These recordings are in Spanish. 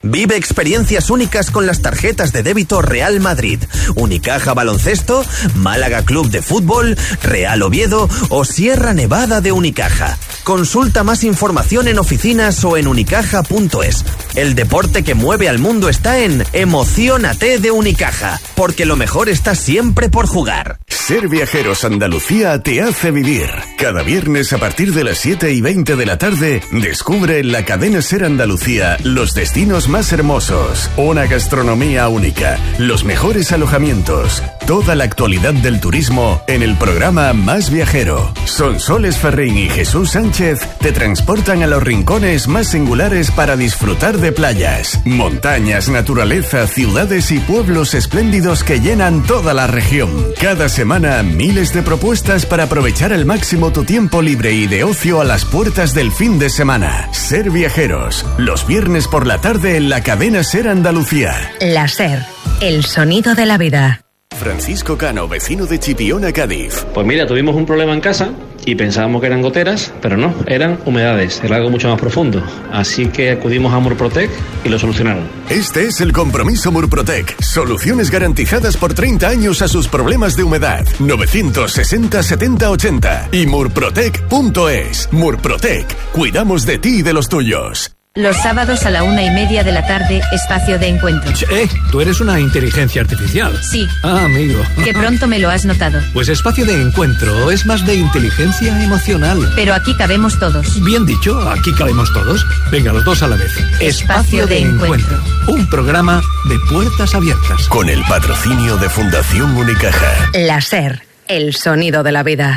Vive experiencias únicas con las tarjetas de débito Real Madrid, Unicaja Baloncesto, Málaga Club de Fútbol, Real Oviedo o Sierra Nevada de Unicaja. Consulta más información en oficinas o en unicaja.es. El deporte que mueve al mundo está en Emociónate de Unicaja, porque lo mejor está siempre por jugar. Ser Viajeros Andalucía te hace vivir. Cada viernes a partir de las 7:20 de la tarde, descubre en la cadena Ser Andalucía los destinos más hermosos, una gastronomía única, los mejores alojamientos, toda la actualidad del turismo en el programa Más Viajero. Sonsoles Ferrín y Jesús Sánchez te transportan a los rincones más singulares para disfrutar de playas, montañas, naturaleza, ciudades y pueblos espléndidos que llenan toda la región. Cada semana, miles de propuestas para aprovechar al máximo tu tiempo libre y de ocio a las puertas del fin de semana. Ser Viajeros, los viernes por la tarde en la cadena Ser Andalucía. La Ser, el sonido de la vida. Francisco Cano, vecino de Chipiona, Cádiz. Pues mira, tuvimos un problema en casa y pensábamos que eran goteras, pero no, eran humedades, era algo mucho más profundo. Así que acudimos a Murprotec y lo solucionaron. Este es el compromiso Murprotec. Soluciones garantizadas por 30 años a sus problemas de humedad. 960 70 80 y murprotec.es. Murprotec, cuidamos de ti y de los tuyos. Los sábados a la 1:30 de la tarde, espacio de encuentro. Tú eres una inteligencia artificial. Sí. Ah, amigo. Que pronto me lo has notado. Pues espacio de encuentro es más de inteligencia emocional. Pero aquí cabemos todos. Bien dicho, aquí cabemos todos. Venga, los dos a la vez. Espacio de encuentro. Un programa de puertas abiertas. Con el patrocinio de Fundación Unicaja. La Ser, el sonido de la vida.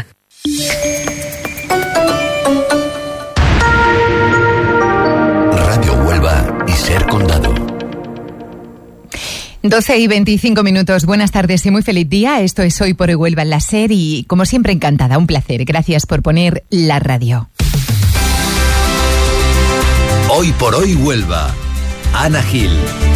Y Ser Condado. 12:25. Buenas tardes y muy feliz día. Esto es Hoy por Hoy Huelva en la Ser y, como siempre, encantada. Un placer. Gracias por poner la radio. Hoy por Hoy Huelva. Ana Gil.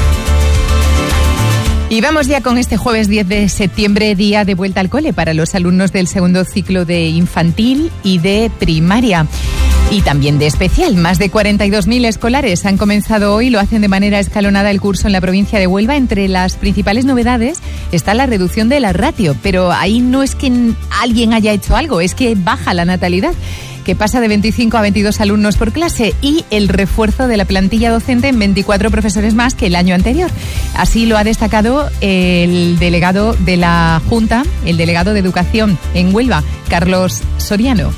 Y vamos ya con este jueves 10 de septiembre, día de vuelta al cole para los alumnos del segundo ciclo de infantil y de primaria. Y también de especial. Más de 42.000 escolares han comenzado hoy, lo hacen de manera escalonada el curso en la provincia de Huelva. Entre las principales novedades está la reducción de la ratio, pero ahí no es que alguien haya hecho algo, es que baja la natalidad, que pasa de 25 a 22 alumnos por clase, y el refuerzo de la plantilla docente en 24 profesores más que el año anterior. Así lo ha destacado el delegado de la Junta, el delegado de Educación en Huelva, Carlos Soriano.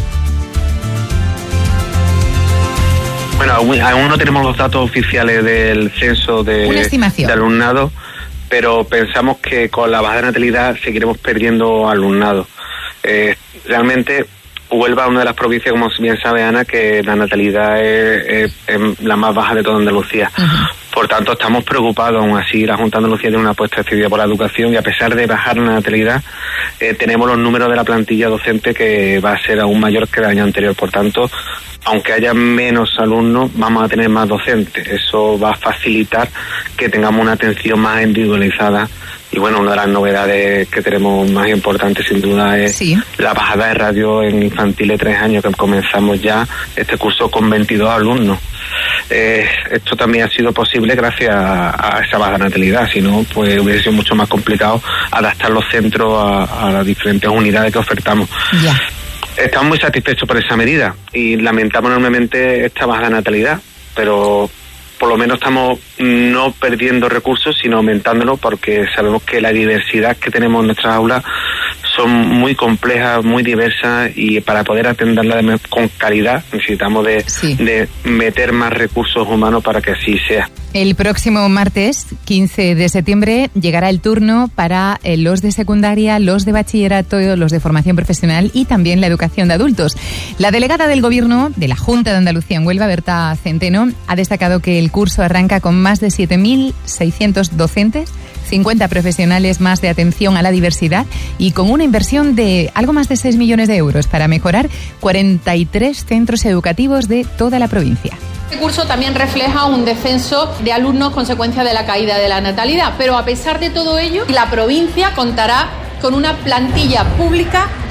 Bueno, aún no tenemos los datos oficiales del censo de alumnado, pero pensamos que con la baja de natalidad seguiremos perdiendo alumnado. Realmente Huelva es una de las provincias, como bien sabe Ana, que la natalidad es la más baja de toda Andalucía. Uh-huh. Por tanto, estamos preocupados. Aún así, la Junta de Andalucía tiene una apuesta decidida por la educación y, a pesar de bajar la natalidad, tenemos los números de la plantilla docente que va a ser aún mayor que el año anterior. Por tanto, aunque haya menos alumnos, vamos a tener más docentes. Eso va a facilitar que tengamos una atención más individualizada. Y bueno, una de las novedades que tenemos más importantes sin duda es la bajada de radio en infantil de 3 años, que comenzamos ya este curso con 22 alumnos. Esto también ha sido posible gracias a esa baja natalidad, si no, pues hubiese sido mucho más complicado adaptar los centros a las diferentes unidades que ofertamos. Yeah. Estamos muy satisfechos por esa medida y lamentamos enormemente esta baja natalidad, pero por lo menos estamos no perdiendo recursos, sino aumentándolo, porque sabemos que la diversidad que tenemos en nuestras aulas son muy complejas, muy diversas, y para poder atenderla con calidad necesitamos de meter más recursos humanos para que así sea. El próximo martes, 15 de septiembre, llegará el turno para los de secundaria, los de bachillerato, los de formación profesional y también la educación de adultos. La delegada del Gobierno de la Junta de Andalucía en Huelva, Berta Centeno, ha destacado que el curso arranca con más de 7.600 docentes, 50 profesionales más de atención a la diversidad y con una inversión de algo más de 6 millones de euros para mejorar 43 centros educativos de toda la provincia. Este curso también refleja un descenso de alumnos consecuencia de la caída de la natalidad, pero a pesar de todo ello, la provincia contará con una plantilla pública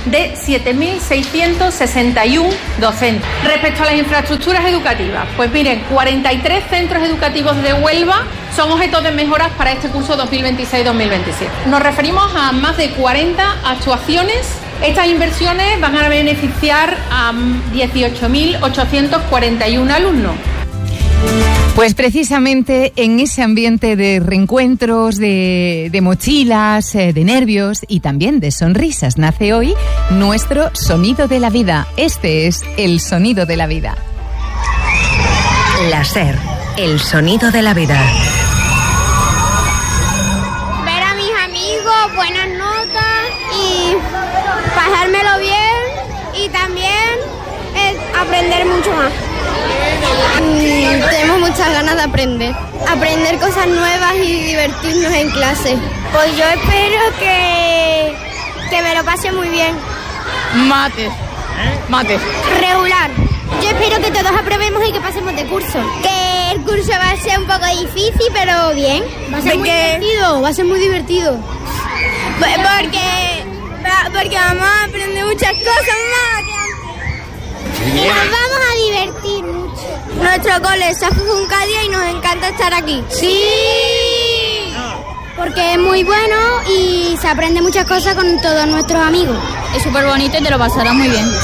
de 7.661 docentes. Respecto a las infraestructuras educativas, pues miren, 43 centros educativos de Huelva son objeto de mejoras para este curso 2026-2027. Nos referimos a más de 40 actuaciones. Estas inversiones van a beneficiar a 18.841 alumnos. Pues precisamente en ese ambiente de reencuentros, de mochilas, de nervios y también de sonrisas nace hoy nuestro Sonido de la Vida. Este es el Sonido de la Vida. La SER, el sonido de la vida. Ver a mis amigos, buenas notas y pasármelo bien y también aprender mucho más. Tenemos muchas ganas de aprender cosas nuevas y divertirnos en clase. Pues yo espero que me lo pase muy bien. Mates. Regular. Yo espero que todos aprobemos y que pasemos de curso. Que el curso va a ser un poco difícil, pero bien. Va a ser muy divertido. Porque vamos a aprender muchas cosas más. Y nos vamos a divertir mucho. Nuestro cole es Funcadia y nos encanta estar aquí. ¡Sí! Porque es muy bueno y se aprende muchas cosas con todos nuestros amigos. Es súper bonito y te lo pasarás muy bien.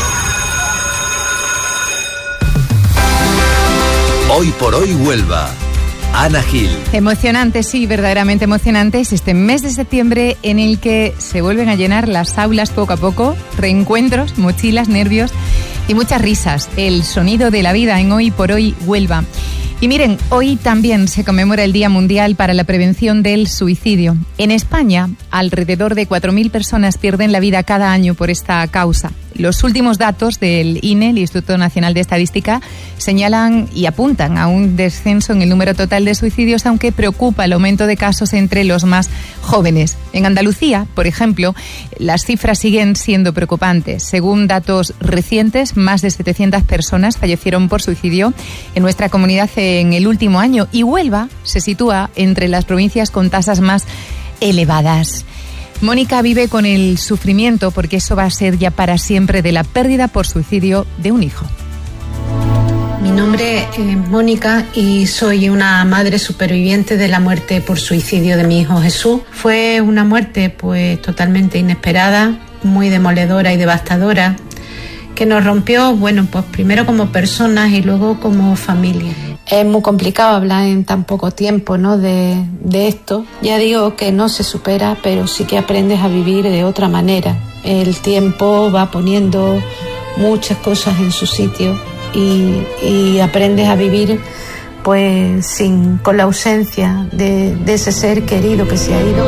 Hoy por hoy Huelva. Ana Gil. Emocionante, sí, verdaderamente emocionante es este mes de septiembre en el que se vuelven a llenar las aulas poco a poco, reencuentros, mochilas, nervios y muchas risas. El sonido de la vida en Hoy por Hoy Huelva. Y miren, hoy también se conmemora el Día Mundial para la Prevención del Suicidio. En España, alrededor de 4.000 personas pierden la vida cada año por esta causa. Los últimos datos del INE, el Instituto Nacional de Estadística, señalan y apuntan a un descenso en el número total de suicidios, aunque preocupa el aumento de casos entre los más jóvenes. En Andalucía, por ejemplo, las cifras siguen siendo preocupantes. Según datos recientes, más de 700 personas fallecieron por suicidio en nuestra comunidad en el último año, y Huelva se sitúa entre las provincias con tasas más elevadas. Mónica vive con el sufrimiento, porque eso va a ser ya para siempre, de la pérdida por suicidio de un hijo. Mi nombre es Mónica y soy una madre superviviente de la muerte por suicidio de mi hijo Jesús. Fue una muerte pues totalmente inesperada, muy demoledora y devastadora, que nos rompió, bueno, pues primero como personas y luego como familia. Es muy complicado hablar en tan poco tiempo, ¿no?, de esto. Ya digo que no se supera, pero sí que aprendes a vivir de otra manera. El tiempo va poniendo muchas cosas en su sitio y aprendes a vivir pues con la ausencia de ese ser querido que se ha ido.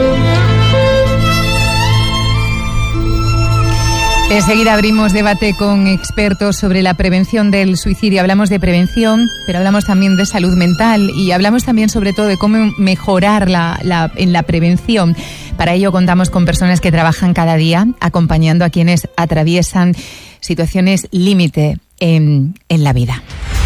Enseguida abrimos debate con expertos sobre la prevención del suicidio. Hablamos de prevención, pero hablamos también de salud mental y hablamos también sobre todo de cómo mejorar en la prevención. Para ello contamos con personas que trabajan cada día acompañando a quienes atraviesan situaciones límite en la vida.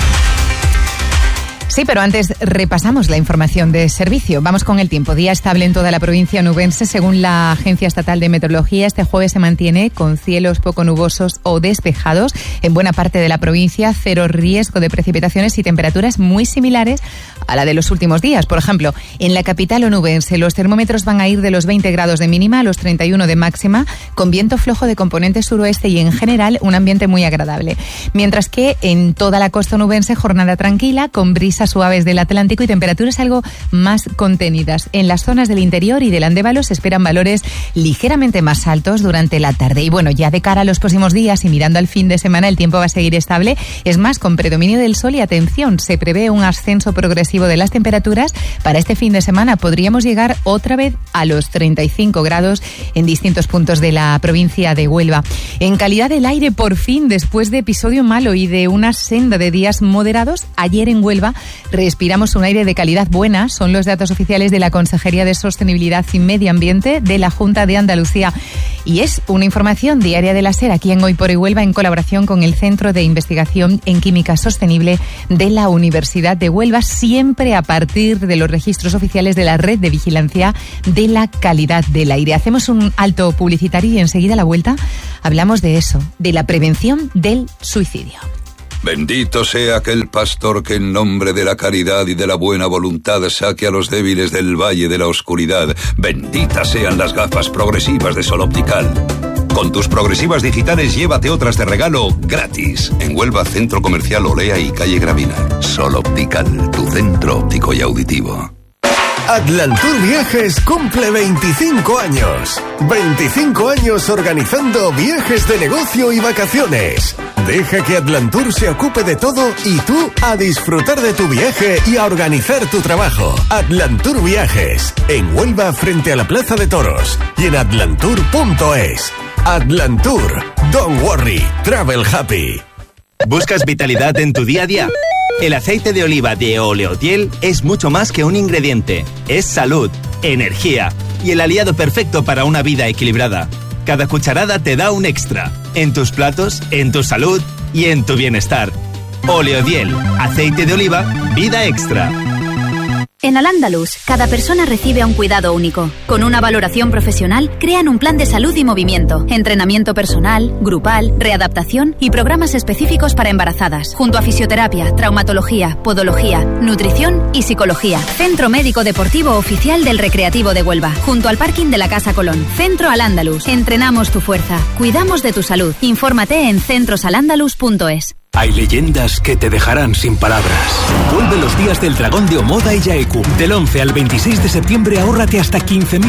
Sí, pero antes repasamos la información de servicio. Vamos con el tiempo. Día estable en toda la provincia onubense. Según la Agencia Estatal de Meteorología, este jueves se mantiene con cielos poco nubosos o despejados en buena parte de la provincia, cero riesgo de precipitaciones y temperaturas muy similares a la de los últimos días. Por ejemplo, en la capital onubense los termómetros van a ir de los 20 grados de mínima a los 31 de máxima, con viento flojo de componente suroeste y en general un ambiente muy agradable. Mientras que en toda la costa onubense jornada tranquila, con brisas suaves del Atlántico y temperaturas algo más contenidas. En las zonas del interior y del Andévalo se esperan valores ligeramente más altos durante la tarde. Y bueno, ya de cara a los próximos días y mirando al fin de semana, el tiempo va a seguir estable. Es más, con predominio del sol y atención, se prevé un ascenso progresivo de las temperaturas. Para este fin de semana podríamos llegar otra vez a los 35 grados en distintos puntos de la provincia de Huelva. En calidad del aire, por fin, después de episodio malo y de una senda de días moderados, ayer en Huelva respiramos un aire de calidad buena. Son los datos oficiales de la Consejería de Sostenibilidad y Medio Ambiente de la Junta de Andalucía. Y es una información diaria de la SER, aquí en Hoy por Hoy Huelva, en colaboración con el Centro de Investigación en Química Sostenible de la Universidad de Huelva, siempre a partir de los registros oficiales de la Red de Vigilancia de la Calidad del Aire. Hacemos un alto publicitario y enseguida a la vuelta hablamos de eso, de la prevención del suicidio. Bendito sea aquel pastor que en nombre de la caridad y de la buena voluntad saque a los débiles del valle de la oscuridad. Benditas sean las gafas progresivas de Sol Optical. Con tus progresivas digitales llévate otras de regalo gratis. En Huelva, Centro Comercial Olea y Calle Gravina. Sol Optical, tu centro óptico y auditivo. Atlantur Viajes cumple 25 años. 25 años organizando viajes de negocio y vacaciones. Deja que Atlantur se ocupe de todo y tú a disfrutar de tu viaje y a organizar tu trabajo. Atlantur Viajes, en Huelva frente a la Plaza de Toros y en atlantur.es. Atlantur, don't worry, travel happy. ¿Buscas vitalidad en tu día a día? El aceite de oliva de Oleotiel es mucho más que un ingrediente. Es salud, energía y el aliado perfecto para una vida equilibrada. Cada cucharada te da un extra. En tus platos, en tu salud y en tu bienestar. Oleotiel, aceite de oliva, vida extra. En Al-Ándalus, cada persona recibe un cuidado único. Con una valoración profesional, crean un plan de salud y movimiento, entrenamiento personal, grupal, readaptación y programas específicos para embarazadas, junto a fisioterapia, traumatología, podología, nutrición y psicología. Centro Médico Deportivo Oficial del Recreativo de Huelva, junto al parking de la Casa Colón. Centro Al-Ándalus. Entrenamos tu fuerza, cuidamos de tu salud. Infórmate en centrosalandalus.es. Hay leyendas que te dejarán sin palabras. Vuelve los días del dragón de Omoda y Yaeku. Del 11 al 26 de septiembre ahórrate hasta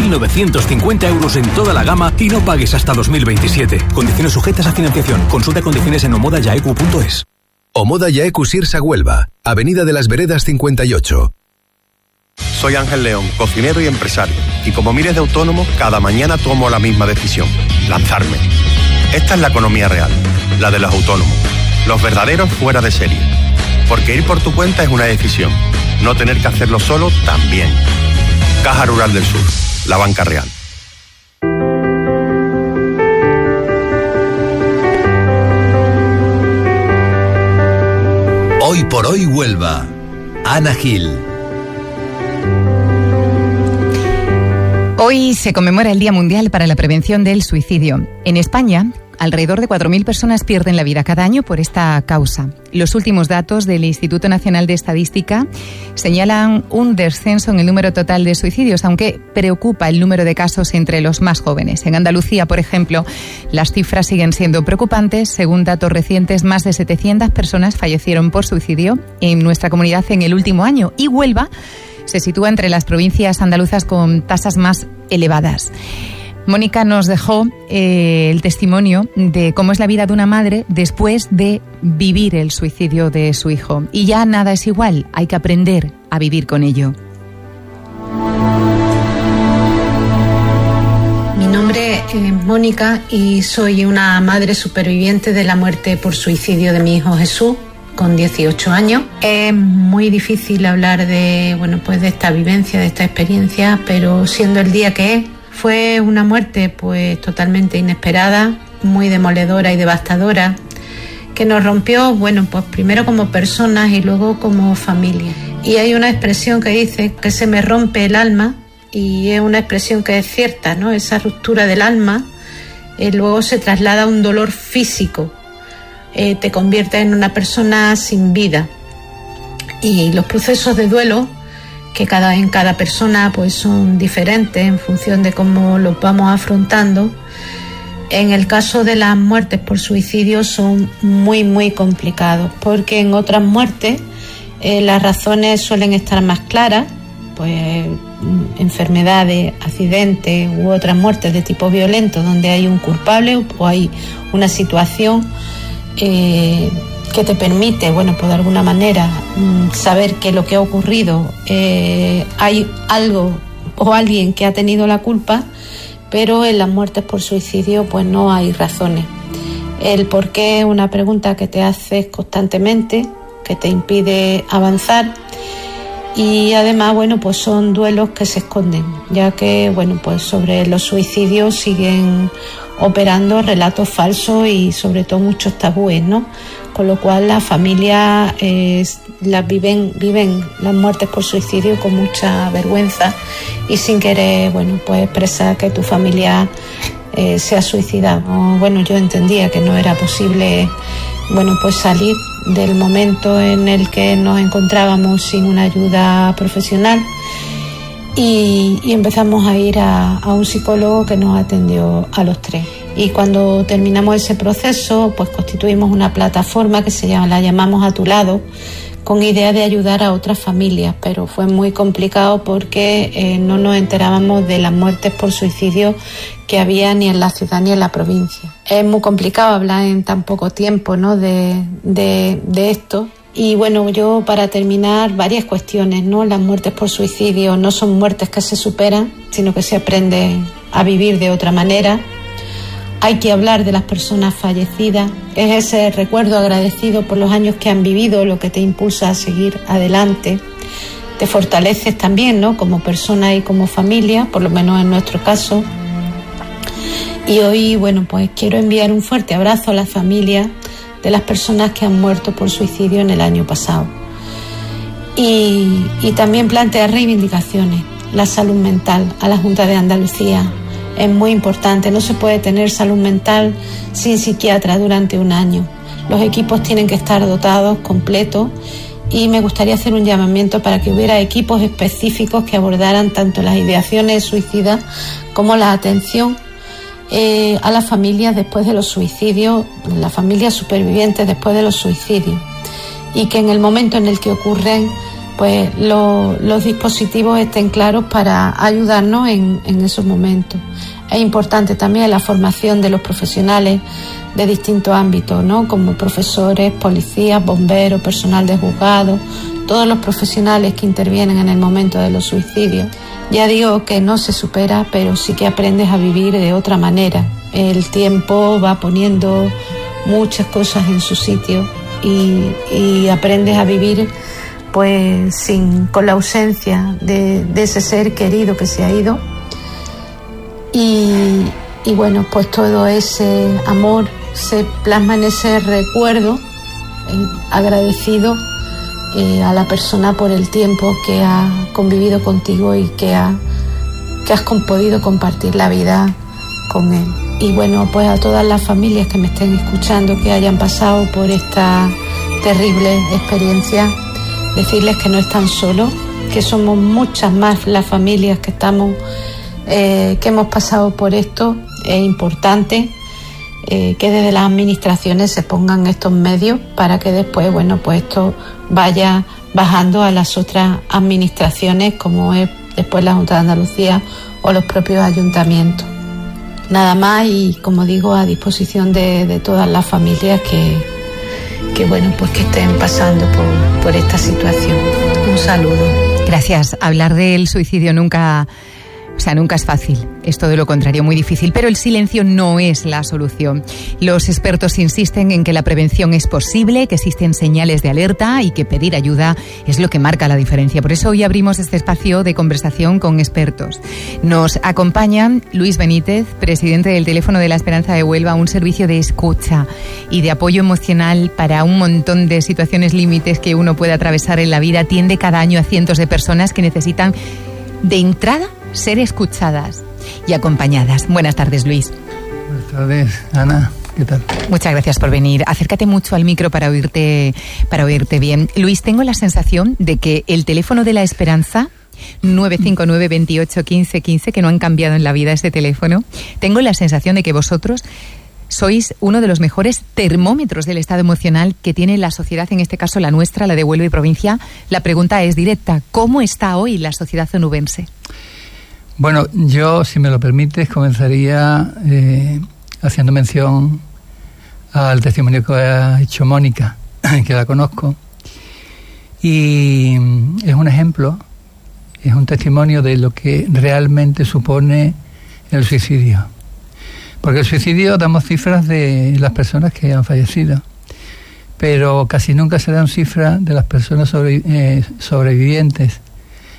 15.950 euros en toda la gama y no pagues hasta 2027. Condiciones sujetas a financiación. Consulta condiciones en omodayaeku.es. Omoda Yaeku Sirsa Huelva, Avenida de las Veredas 58. Soy Ángel León, cocinero y empresario. Y como miles de autónomos, cada mañana tomo la misma decisión: lanzarme. Esta es la economía real, la de los autónomos. Los verdaderos fuera de serie. Porque ir por tu cuenta es una decisión. No tener que hacerlo solo también. Caja Rural del Sur, la banca real. Hoy por Hoy Huelva. Ana Gil. Hoy se conmemora el Día Mundial para la Prevención del Suicidio. En España, alrededor de 4.000 personas pierden la vida cada año por esta causa. Los últimos datos del Instituto Nacional de Estadística señalan un descenso en el número total de suicidios, aunque preocupa el número de casos entre los más jóvenes. En Andalucía, por ejemplo, las cifras siguen siendo preocupantes. Según datos recientes, más de 700 personas fallecieron por suicidio en nuestra comunidad en el último año. Y Huelva se sitúa entre las provincias andaluzas con tasas más elevadas. Mónica nos dejó el testimonio de cómo es la vida de una madre después de vivir el suicidio de su hijo. Y ya nada es igual, hay que aprender a vivir con ello. Mi nombre es Mónica y soy una madre superviviente de la muerte por suicidio de mi hijo Jesús, con 18 años. Es muy difícil hablar de esta vivencia, de esta experiencia, pero siendo el día que es, fue una muerte pues totalmente inesperada, muy demoledora y devastadora, que nos rompió, pues primero como personas y luego como familia. Y hay una expresión que dice que se me rompe el alma, y es una expresión que es cierta, ¿no? Esa ruptura del alma luego se traslada a un dolor físico, te convierte en una persona sin vida. Y los procesos de duelo que en cada persona pues son diferentes en función de cómo los vamos afrontando. En el caso de las muertes por suicidio son muy muy complicados, porque en otras muertes las razones suelen estar más claras, pues enfermedades, accidentes u otras muertes de tipo violento donde hay un culpable o hay una situación que te permite, de alguna manera saber que lo que ha ocurrido hay algo o alguien que ha tenido la culpa, pero en las muertes por suicidio pues no hay razones. El por qué es una pregunta que te haces constantemente, que te impide avanzar, Y además, bueno, pues son duelos que se esconden, ya que, bueno, pues sobre los suicidios siguen operando relatos falsos y sobre todo muchos tabúes, ¿no? Con lo cual las familias viven las muertes por suicidio con mucha vergüenza y sin querer, bueno, pues expresar que tu familiar se ha suicidado. Bueno, yo entendía que no era posible, bueno, pues salir del momento en el que nos encontrábamos sin una ayuda profesional y empezamos a ir a un psicólogo que nos atendió a los 3. Y cuando terminamos ese proceso, pues constituimos una plataforma que la llamamos A Tu Lado, con idea de ayudar a otras familias, pero fue muy complicado porque no nos enterábamos de las muertes por suicidio que había ni en la ciudad ni en la provincia. Es muy complicado hablar en tan poco tiempo, ¿no?, de esto. Y bueno, yo para terminar, varias cuestiones, ¿no? Las muertes por suicidio no son muertes que se superan, sino que se aprende a vivir de otra manera. Hay que hablar de las personas fallecidas. Es ese recuerdo agradecido por los años que han vivido lo que te impulsa a seguir adelante. Te fortaleces también, ¿no?, como persona y como familia, por lo menos en nuestro caso. Y hoy, bueno, pues quiero enviar un fuerte abrazo a las familias de las personas que han muerto por suicidio en el año pasado. Y también plantear reivindicaciones. La salud mental a la Junta de Andalucía es muy importante. No se puede tener salud mental sin psiquiatra durante un año. Los equipos tienen que estar dotados, completos, y me gustaría hacer un llamamiento para que hubiera equipos específicos que abordaran tanto las ideaciones suicidas como la atención a las familias después de los suicidios, las familias supervivientes después de los suicidios, y que en el momento en el que ocurren, pues los dispositivos estén claros para ayudarnos en esos momentos. Es importante también la formación de los profesionales de distintos ámbitos, ¿no?, como profesores, policías, bomberos, personal de juzgados, todos los profesionales que intervienen en el momento de los suicidios. Ya digo que no se supera, pero sí que aprendes a vivir de otra manera. El tiempo va poniendo muchas cosas en su sitio y aprendes a vivir pues con la ausencia de ese ser querido que se ha ido. Y bueno, pues todo ese amor se plasma en ese recuerdo agradecido a la persona por el tiempo que ha convivido contigo y que has podido compartir la vida con él. Y bueno, pues a todas las familias que me estén escuchando, que hayan pasado por esta terrible experiencia, decirles que no están solos, que somos muchas más las familias que hemos pasado por esto. Es importante que desde las administraciones se pongan estos medios para que después, bueno, pues esto vaya bajando a las otras administraciones, como es después la Junta de Andalucía o los propios ayuntamientos. Nada más, y como digo, a disposición de todas las familias que bueno, pues que estén pasando por esta situación. Un saludo. Gracias. Hablar del suicidio nunca es fácil, es todo lo contrario, muy difícil, pero el silencio no es la solución. Los expertos insisten en que la prevención es posible, que existen señales de alerta y que pedir ayuda es lo que marca la diferencia. Por eso hoy abrimos este espacio de conversación con expertos. Nos acompañan Luis Benítez, presidente del Teléfono de la Esperanza de Huelva, un servicio de escucha y de apoyo emocional para un montón de situaciones límites que uno puede atravesar en la vida. Atiende cada año a cientos de personas que necesitan de entrada ser escuchadas y acompañadas. Buenas tardes, Luis. Buenas tardes, Ana. ¿Qué tal? Muchas gracias por venir. Acércate mucho al micro para oírte bien. Luis, tengo la sensación de que el teléfono de la esperanza, 959 28 15 15, que no han cambiado en la vida ese teléfono, tengo la sensación de que vosotros sois uno de los mejores termómetros del estado emocional que tiene la sociedad, en este caso la nuestra, la de Huelva y provincia. La pregunta es directa: ¿cómo está hoy la sociedad onubense? Bueno, yo, si me lo permites, comenzaría haciendo mención al testimonio que ha hecho Mónica, que la conozco, y es un ejemplo, es un testimonio de lo que realmente supone el suicidio. Porque el suicidio, damos cifras de las personas que han fallecido, pero casi nunca se dan cifras de las personas sobrevivientes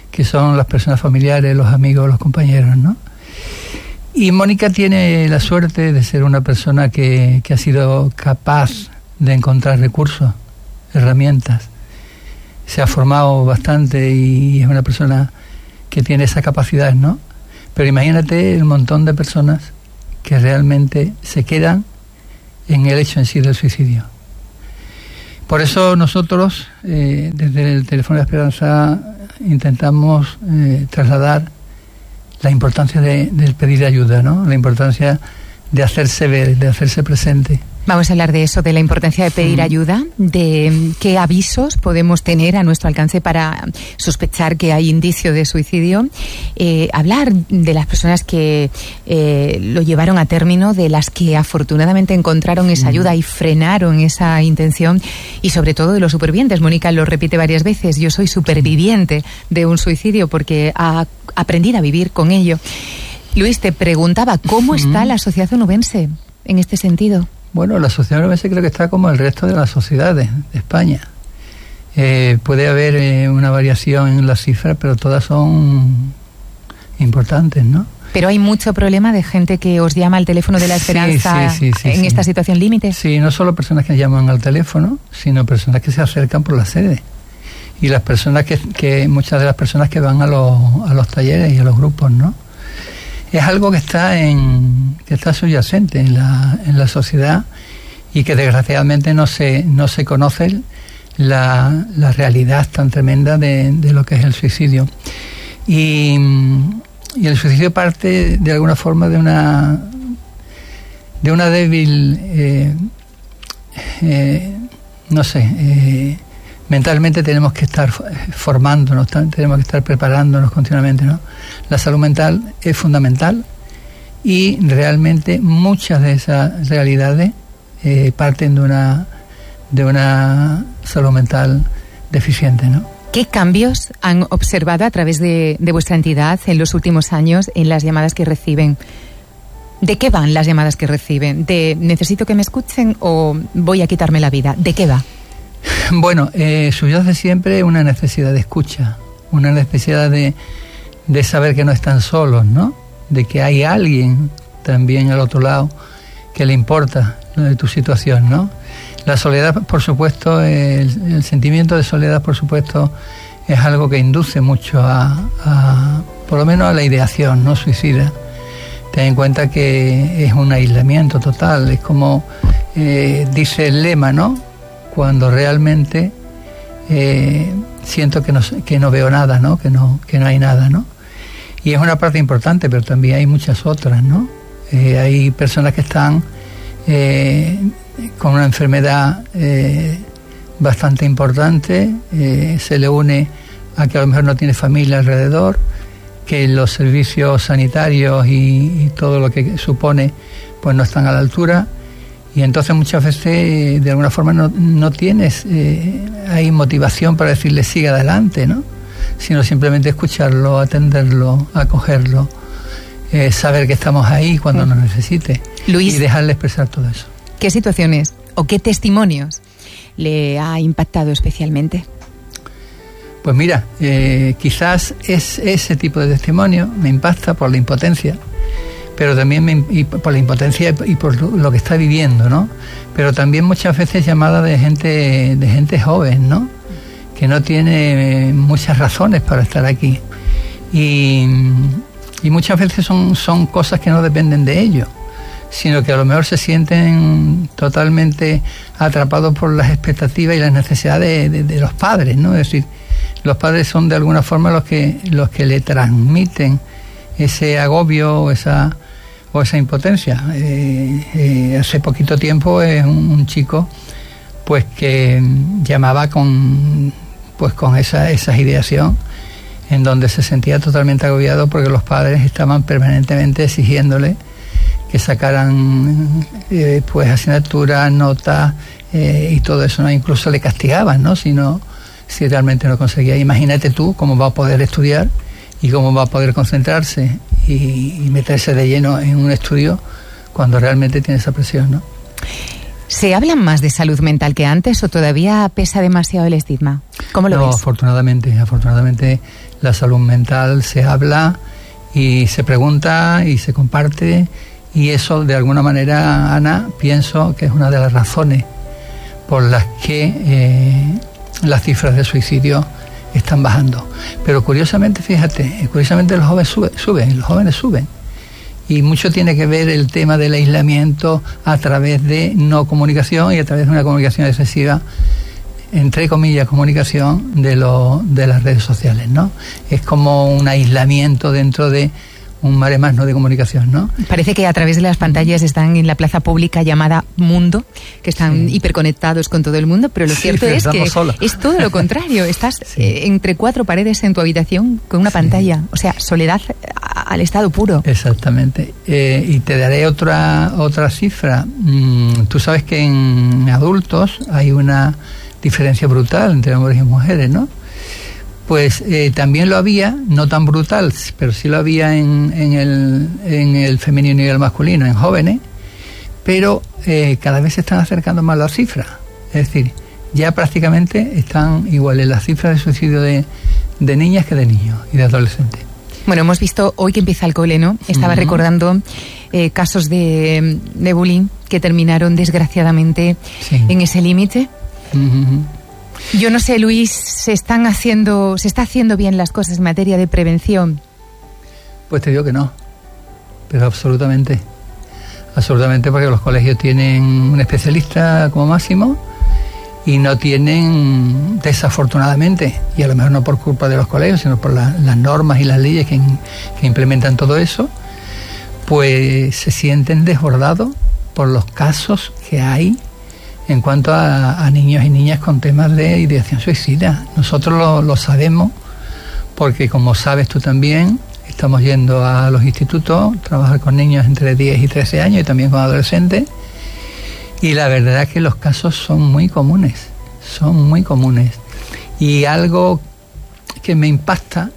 que son las personas familiares, los amigos, los compañeros, ¿no? Y Mónica tiene la suerte de ser una persona que ha sido capaz de encontrar recursos, herramientas. Se ha formado bastante y es una persona que tiene esa capacidad, ¿no? Pero imagínate el montón de personas que realmente se quedan en el hecho en sí del suicidio. Por eso nosotros, desde el Teléfono de Esperanza, intentamos trasladar la importancia del pedir ayuda, ¿no? La importancia de hacerse ver, de hacerse presente. Vamos a hablar de eso, de la importancia de pedir ayuda, de qué avisos podemos tener a nuestro alcance para sospechar que hay indicio de suicidio, hablar de las personas que lo llevaron a término, de las que afortunadamente encontraron esa ayuda y frenaron esa intención, y sobre todo de los supervivientes. Mónica lo repite varias veces: yo soy superviviente de un suicidio porque aprendí a vivir con ello. Luis, te preguntaba, ¿cómo está la sociedad onubense en este sentido? Bueno, la sociedad onubense creo que está como el resto de las sociedades de España. Puede haber una variación en las cifras, pero todas son importantes, ¿no? Pero hay mucho problema de gente que os llama al teléfono de la esperanza en esta situación límite. Sí, no solo personas que llaman al teléfono, sino personas que se acercan por la sede. Y las personas que muchas de las personas que van a los talleres y a los grupos, ¿no? Es algo que está subyacente en la sociedad y que desgraciadamente no se conoce la realidad tan tremenda de lo que es el suicidio. Y el suicidio parte de alguna forma de una débil, mentalmente tenemos que estar formándonos, tenemos que estar preparándonos continuamente, ¿no? La salud mental es fundamental y realmente muchas de esas realidades parten de una salud mental deficiente, ¿no? ¿Qué cambios han observado a través de vuestra entidad en los últimos años en las llamadas que reciben? ¿De qué van las llamadas que reciben? ¿De necesito que me escuchen o voy a quitarme la vida? ¿De qué va? Bueno, subyace siempre una necesidad de escucha, una necesidad de saber que no están solos, ¿no? De que hay alguien también al otro lado que le importa lo de tu situación, ¿no? La soledad, por supuesto, el sentimiento de soledad, por supuesto, es algo que induce mucho por lo menos a la ideación, ¿no? Suicida. Ten en cuenta que es un aislamiento total, es como dice el lema, ¿no? Cuando realmente siento que no veo nada, ¿no? Que no hay nada, ¿no? Y es una parte importante, pero también hay muchas otras, ¿no? Hay personas que están con una enfermedad bastante importante, se le une a que a lo mejor no tiene familia alrededor, que los servicios sanitarios y todo lo que supone pues no están a la altura. Y entonces muchas veces de alguna forma no tienes hay motivación para decirle siga adelante, ¿no? Sino simplemente escucharlo, atenderlo, acogerlo, saber que estamos ahí cuando nos necesite. Luis, y dejarle expresar todo eso. ¿Qué situaciones o qué testimonios le ha impactado especialmente? Pues mira, quizás es ese tipo de testimonio me impacta por la impotencia, pero también por la impotencia y por lo que está viviendo, ¿no? Pero también muchas veces llamadas de gente joven, ¿no? Que no tiene muchas razones para estar aquí. Y muchas veces son cosas que no dependen de ellos, sino que a lo mejor se sienten totalmente atrapados por las expectativas y las necesidades de los padres, ¿no? Es decir, los padres son de alguna forma los que le transmiten ese agobio o esa impotencia. Hace poquito tiempo un chico pues que llamaba con esa ideación en donde se sentía totalmente agobiado porque los padres estaban permanentemente exigiéndole que sacaran pues asignaturas, notas y todo eso, ¿no? Incluso le castigaban, ¿no? Si realmente no conseguía. Imagínate tú cómo va a poder estudiar y cómo va a poder concentrarse y meterse de lleno en un estudio cuando realmente tiene esa presión, ¿no? ¿Se habla más de salud mental que antes o todavía pesa demasiado el estigma? ¿Cómo lo ves? No, afortunadamente la salud mental se habla y se pregunta y se comparte, y eso de alguna manera, Ana, pienso que es una de las razones por las que las cifras de suicidio están bajando. Pero curiosamente, fíjate, los jóvenes suben. Y mucho tiene que ver el tema del aislamiento a través de no comunicación y a través de una comunicación excesiva, entre comillas, comunicación de las redes sociales, ¿no? Es como un aislamiento dentro de un mare magnum de comunicación, ¿no? Parece que a través de las pantallas están en la plaza pública llamada Mundo, que están hiperconectados con todo el mundo, pero lo cierto es que es todo lo contrario. Estás entre cuatro paredes en tu habitación con una pantalla, o sea, soledad al estado puro. Exactamente. Y te daré otra cifra. Tú sabes que en adultos hay una diferencia brutal entre hombres y mujeres, ¿no? Pues también lo había, no tan brutal, pero sí lo había en el femenino y el masculino, en jóvenes, pero cada vez se están acercando más las cifras. Es decir, ya prácticamente están iguales las cifras de suicidio de niñas que de niños y de adolescentes. Bueno, hemos visto hoy que empieza el cole, ¿no? Estaba recordando casos de bullying que terminaron desgraciadamente en ese límite. Yo no sé, Luis, ¿se está haciendo bien las cosas en materia de prevención? Pues te digo que no, pero absolutamente, porque los colegios tienen un especialista como máximo y no tienen, desafortunadamente, y a lo mejor no por culpa de los colegios, sino por las normas y las leyes que implementan todo eso, pues se sienten desbordados por los casos que hay en cuanto a niños y niñas con temas de ideación suicida. Nosotros lo sabemos porque, como sabes tú también, estamos yendo a los institutos, trabajar con niños entre 10 y 13 años y también con adolescentes, y la verdad es que los casos son muy comunes. Y algo que me impacta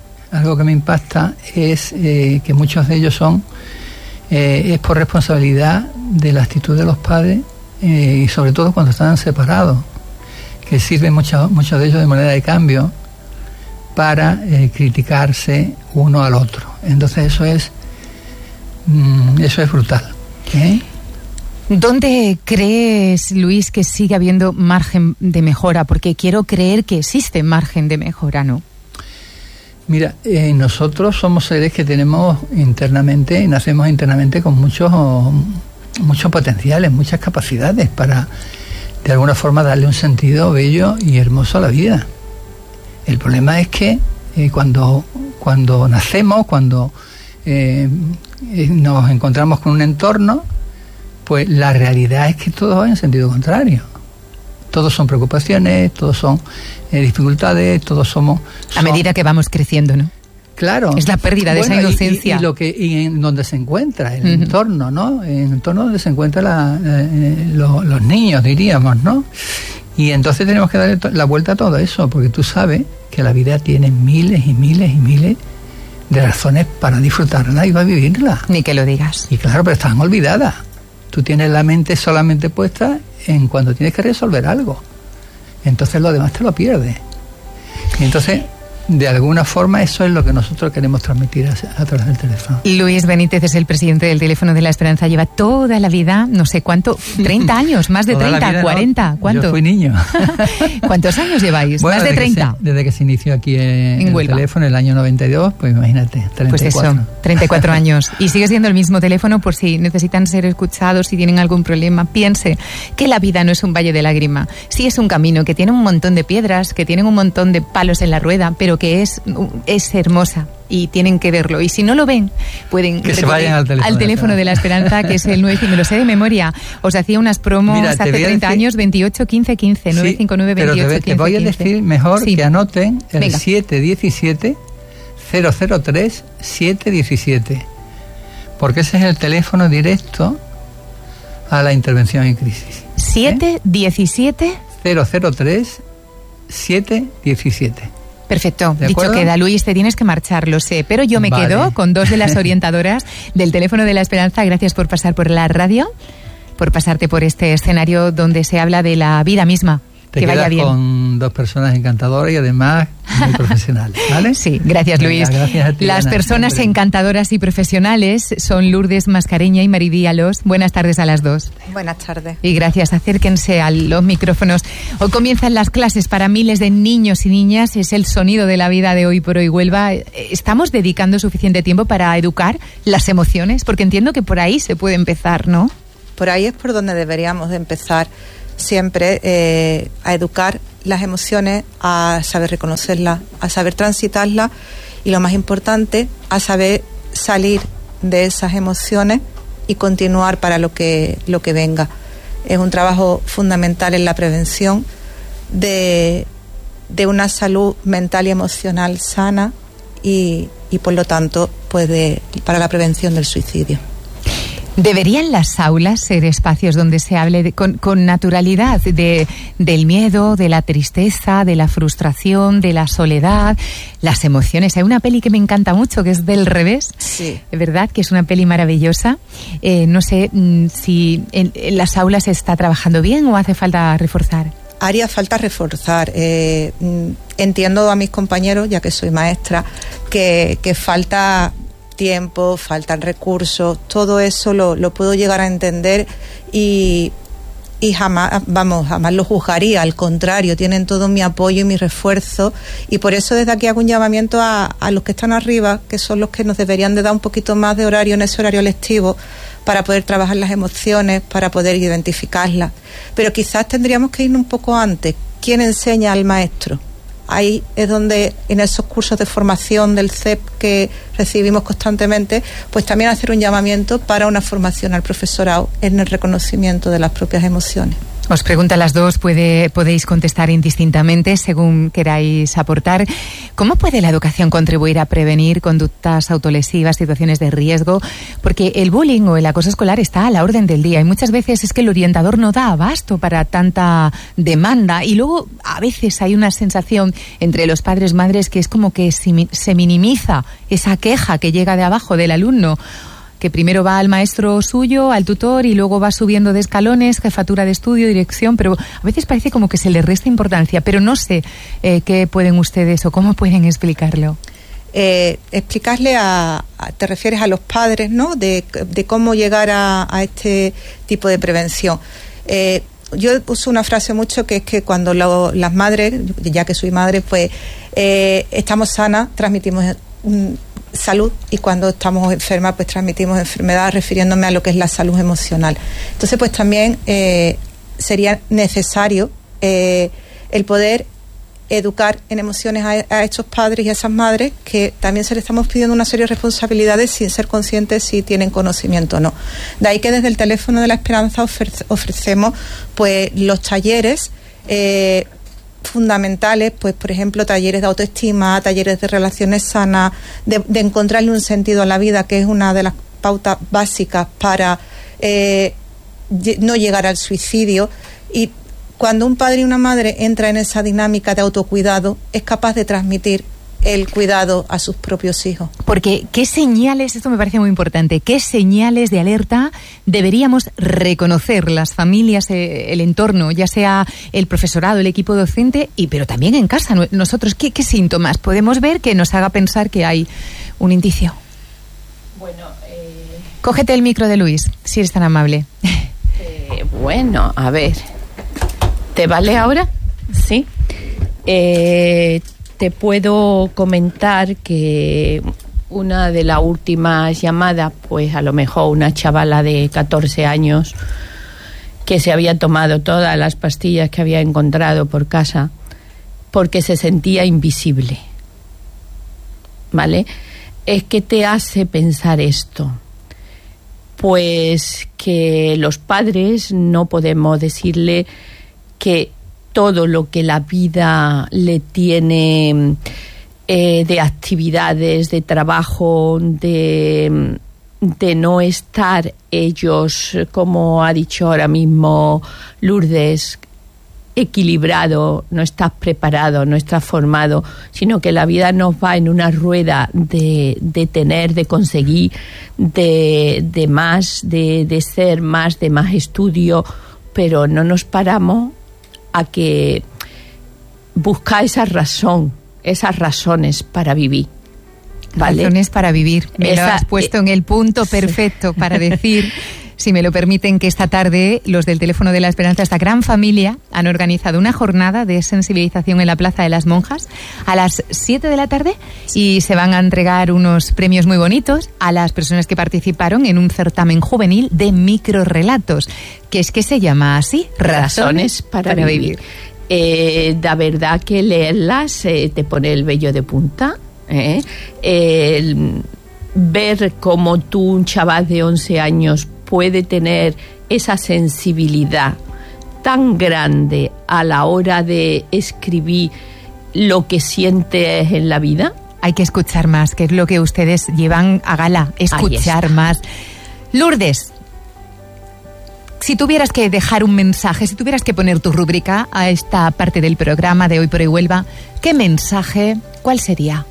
es que muchos de ellos es por responsabilidad de la actitud de los padres, y sobre todo cuando están separados, que sirven muchos de ellos de moneda de cambio para criticarse uno al otro. Entonces eso es brutal. ¿Dónde crees, Luis, que sigue habiendo margen de mejora? Porque quiero creer que existe margen de mejora, ¿no? Mira, nosotros somos seres que nacemos internamente con muchos potenciales, muchas capacidades para de alguna forma darle un sentido bello y hermoso a la vida. El problema es que cuando nacemos, cuando nos encontramos con un entorno, pues la realidad es que todo va en sentido contrario. Todos son preocupaciones, todos son dificultades, todos somos... A medida que vamos creciendo, ¿no? Claro. Es la pérdida de esa inocencia. Y en donde se encuentra, el entorno, ¿no? En el entorno donde se encuentran los niños, diríamos, ¿no? Y entonces tenemos que darle la vuelta a todo eso, porque tú sabes que la vida tiene miles y miles y miles de razones para disfrutarla y para vivirla. Ni que lo digas. Y claro, pero están olvidadas. Tú tienes la mente solamente puesta en cuando tienes que resolver algo. Entonces lo demás te lo pierdes. Y entonces, de alguna forma, eso es lo que nosotros queremos transmitir a través del teléfono. Luis Benítez es el presidente del Teléfono de la Esperanza. Lleva toda la vida, no sé cuánto, 30 años, más de 30, vida, 40, ¿no? ¿Cuánto? Yo fui niño. ¿Cuántos años lleváis? Bueno, más de 30. Desde que se inició aquí en el teléfono, el año 92, pues imagínate, 34. Pues eso, 34 años. Y sigue siendo el mismo teléfono por si necesitan ser escuchados, si tienen algún problema. Piense que la vida no es un valle de lágrima. Sí es un camino que tiene un montón de piedras, que tienen un montón de palos en la rueda, pero que es hermosa y tienen que verlo. Y si no lo ven, pueden que se vayan al teléfono de la Esperanza, que es el 9, me lo sé de memoria. Os hacía unas promos hace 30 años, 28 15 15, 959 28 15 15. Te voy a decir mejor que anoten el 717 003 717, porque ese es el teléfono directo a la intervención en crisis. 717 003 717. Perfecto, dicho queda. Luis, te tienes que marchar, lo sé, pero yo me quedo con dos de las orientadoras del Teléfono de la Esperanza. Gracias por pasar por la radio. por pasarte por este escenario donde se habla de la vida misma. Te quedas con 2 personas encantadoras y además muy profesionales, ¿vale? Sí, gracias, Luis. Gracias a ti, Las personas encantadoras y profesionales son Lourdes Mascareña y Maridí Alós. Buenas tardes a las 2. Buenas tardes. Y gracias, acérquense a los micrófonos. Hoy comienzan las clases para miles de niños y niñas. Es el sonido de la vida de Hoy por Hoy Huelva. ¿Estamos dedicando suficiente tiempo para educar las emociones? Porque entiendo que por ahí se puede empezar, ¿no? Por ahí es por donde deberíamos de empezar siempre, a educar las emociones, a saber reconocerlas, a saber transitarlas y, lo más importante, a saber salir de esas emociones y continuar para lo que venga. Es un trabajo fundamental en la prevención de una salud mental y emocional sana y por lo tanto, pues para la prevención del suicidio. ¿Deberían las aulas ser espacios donde se hable con naturalidad del miedo, de la tristeza, de la frustración, de la soledad, las emociones? Hay una peli que me encanta mucho, que es Del Revés, sí, ¿verdad? Que es una peli maravillosa. No sé si en las aulas se está trabajando bien o hace falta reforzar. Haría falta reforzar. Entiendo a mis compañeros, ya que soy maestra, que falta tiempo, faltan recursos, todo eso lo puedo llegar a entender y jamás lo juzgaría, al contrario, tienen todo mi apoyo y mi refuerzo, y por eso desde aquí hago un llamamiento a los que están arriba, que son los que nos deberían de dar un poquito más de horario en ese horario lectivo para poder trabajar las emociones, para poder identificarlas, pero quizás tendríamos que ir un poco antes. ¿Quién enseña al maestro? Ahí es donde, en esos cursos de formación del CEP que recibimos constantemente, pues también hacer un llamamiento para una formación al profesorado en el reconocimiento de las propias emociones. Os pregunto a las 2, podéis contestar indistintamente según queráis aportar. ¿Cómo puede la educación contribuir a prevenir conductas autolesivas, situaciones de riesgo? Porque el bullying o el acoso escolar está a la orden del día y muchas veces es que el orientador no da abasto para tanta demanda, y luego a veces hay una sensación entre los padres, madres, que es como que se minimiza esa queja que llega de abajo del alumno, que primero va al maestro suyo, al tutor, y luego va subiendo de escalones, jefatura de estudio, dirección, pero a veces parece como que se le resta importancia, pero no sé qué pueden ustedes o cómo pueden explicarlo. Explicarle te refieres a los padres, ¿no? De cómo llegar a este tipo de prevención. Yo uso una frase mucho, que es que cuando las madres, ya que soy madre, pues estamos sanas, transmitimos salud, y cuando estamos enfermas pues transmitimos enfermedad, refiriéndome a lo que es la salud emocional. Entonces pues también sería necesario el poder educar en emociones a estos padres y a esas madres, que también se les estamos pidiendo una serie de responsabilidades sin ser conscientes si tienen conocimiento o no. De ahí que desde el Teléfono de la Esperanza ofrecemos pues los talleres fundamentales, pues por ejemplo talleres de autoestima, talleres de relaciones sanas, de encontrarle un sentido a la vida, que es una de las pautas básicas para no llegar al suicidio. Y cuando un padre y una madre entra en esa dinámica de autocuidado, es capaz de transmitir el cuidado a sus propios hijos. Porque ¿qué señales, esto me parece muy importante, qué señales de alerta deberíamos reconocer las familias, el entorno, ya sea el profesorado, el equipo docente, pero también en casa, nosotros, ¿qué síntomas podemos ver que nos haga pensar que hay un indicio? Bueno, cógete el micro de Luis, si eres tan amable. Bueno, a ver, ¿te vale ahora? Sí. Te puedo comentar que una de las últimas llamadas, pues a lo mejor una chavala de 14 años que se había tomado todas las pastillas que había encontrado por casa porque se sentía invisible, ¿vale? Es que te hace pensar esto, pues que los padres no podemos decirle que todo lo que la vida le tiene de actividades, de trabajo, de no estar ellos, como ha dicho ahora mismo Lourdes, equilibrado, no estás preparado, no estás formado, sino que la vida nos va en una rueda de tener, de conseguir, de más, de ser más, de más estudio, pero no nos paramos a que buscar esas razones para vivir. ¿Vale? Razones para vivir. Me lo has puesto en el punto perfecto para decir, si me lo permiten, que esta tarde los del Teléfono de la Esperanza, esta gran familia, han organizado una jornada de sensibilización en la Plaza de las Monjas a las 7 de la tarde y se van a entregar unos premios muy bonitos a las personas que participaron en un certamen juvenil de microrrelatos, que es que se llama así, Razones para vivir. La verdad que leerlas te pone el vello de punta. Ver cómo un chaval de 11 años puede tener esa sensibilidad tan grande a la hora de escribir lo que sientes en la vida. Hay que escuchar más, que es lo que ustedes llevan a gala, escuchar más. Lourdes, si tuvieras que dejar un mensaje, si tuvieras que poner tu rúbrica a esta parte del programa de Hoy por Hoy Huelva, ¿qué mensaje, cuál sería?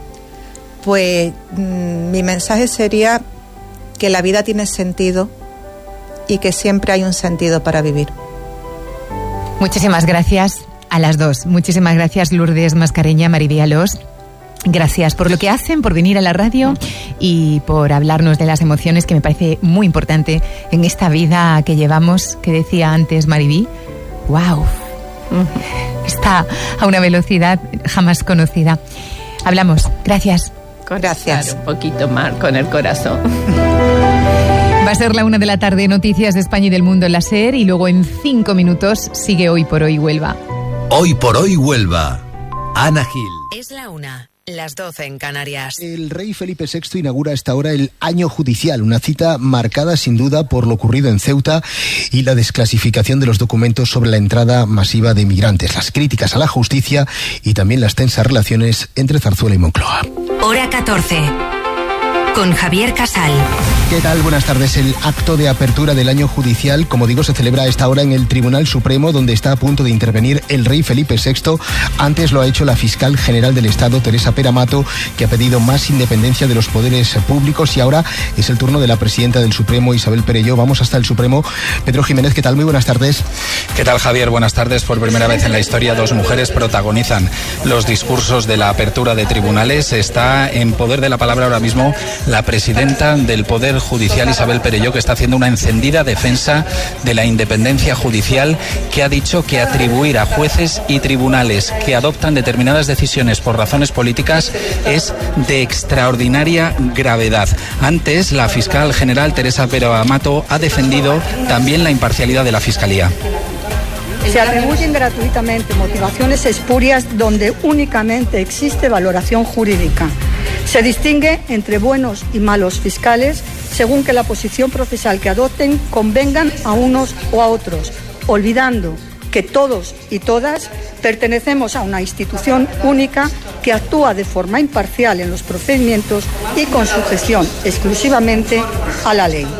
Pues mi mensaje sería que la vida tiene sentido y que siempre hay un sentido para vivir. Muchísimas gracias a las dos. Muchísimas gracias, Lourdes Mascareña, Maribí Alós. Gracias por lo que hacen, por venir a la radio y por hablarnos de las emociones, que me parece muy importante en esta vida que llevamos, que decía antes Maribí. ¡Wow! Está a una velocidad jamás conocida. Hablamos. Gracias. Gracias. Un poquito más con el corazón. Va a ser la 1 de la tarde, noticias de España y del mundo en la SER, y luego en 5 minutos sigue Hoy por Hoy Huelva. Hoy por Hoy Huelva. Ana Gil. Es la 1, las 12 en Canarias. El rey Felipe VI inaugura a esta hora el año judicial, una cita marcada sin duda por lo ocurrido en Ceuta y la desclasificación de los documentos sobre la entrada masiva de migrantes, las críticas a la justicia y también las tensas relaciones entre Zarzuela y Moncloa. Hora 14. Con Javier Casal. ¿Qué tal? Buenas tardes. El acto de apertura del año judicial, como digo, se celebra a esta hora en el Tribunal Supremo, donde está a punto de intervenir el rey Felipe VI. Antes lo ha hecho la fiscal general del Estado, Teresa Peramato, que ha pedido más independencia de los poderes públicos, y ahora es el turno de la presidenta del Supremo, Isabel Perelló. Vamos hasta el Supremo. Pedro Jiménez, ¿qué tal? Muy buenas tardes. ¿Qué tal, Javier? Buenas tardes. Por primera vez en la historia, 2 mujeres protagonizan los discursos de la apertura de tribunales. Está en poder de la palabra ahora mismo la presidenta del Poder Judicial, Isabel Perelló, que está haciendo una encendida defensa de la independencia judicial, que ha dicho que atribuir a jueces y tribunales que adoptan determinadas decisiones por razones políticas es de extraordinaria gravedad. Antes, la fiscal general Teresa Peramato ha defendido también la imparcialidad de la Fiscalía. Se atribuyen gratuitamente motivaciones espurias donde únicamente existe valoración jurídica. Se distingue entre buenos y malos fiscales según que la posición procesal que adopten convengan a unos o a otros, olvidando que todos y todas pertenecemos a una institución única que actúa de forma imparcial en los procedimientos y con sujeción exclusivamente a la ley.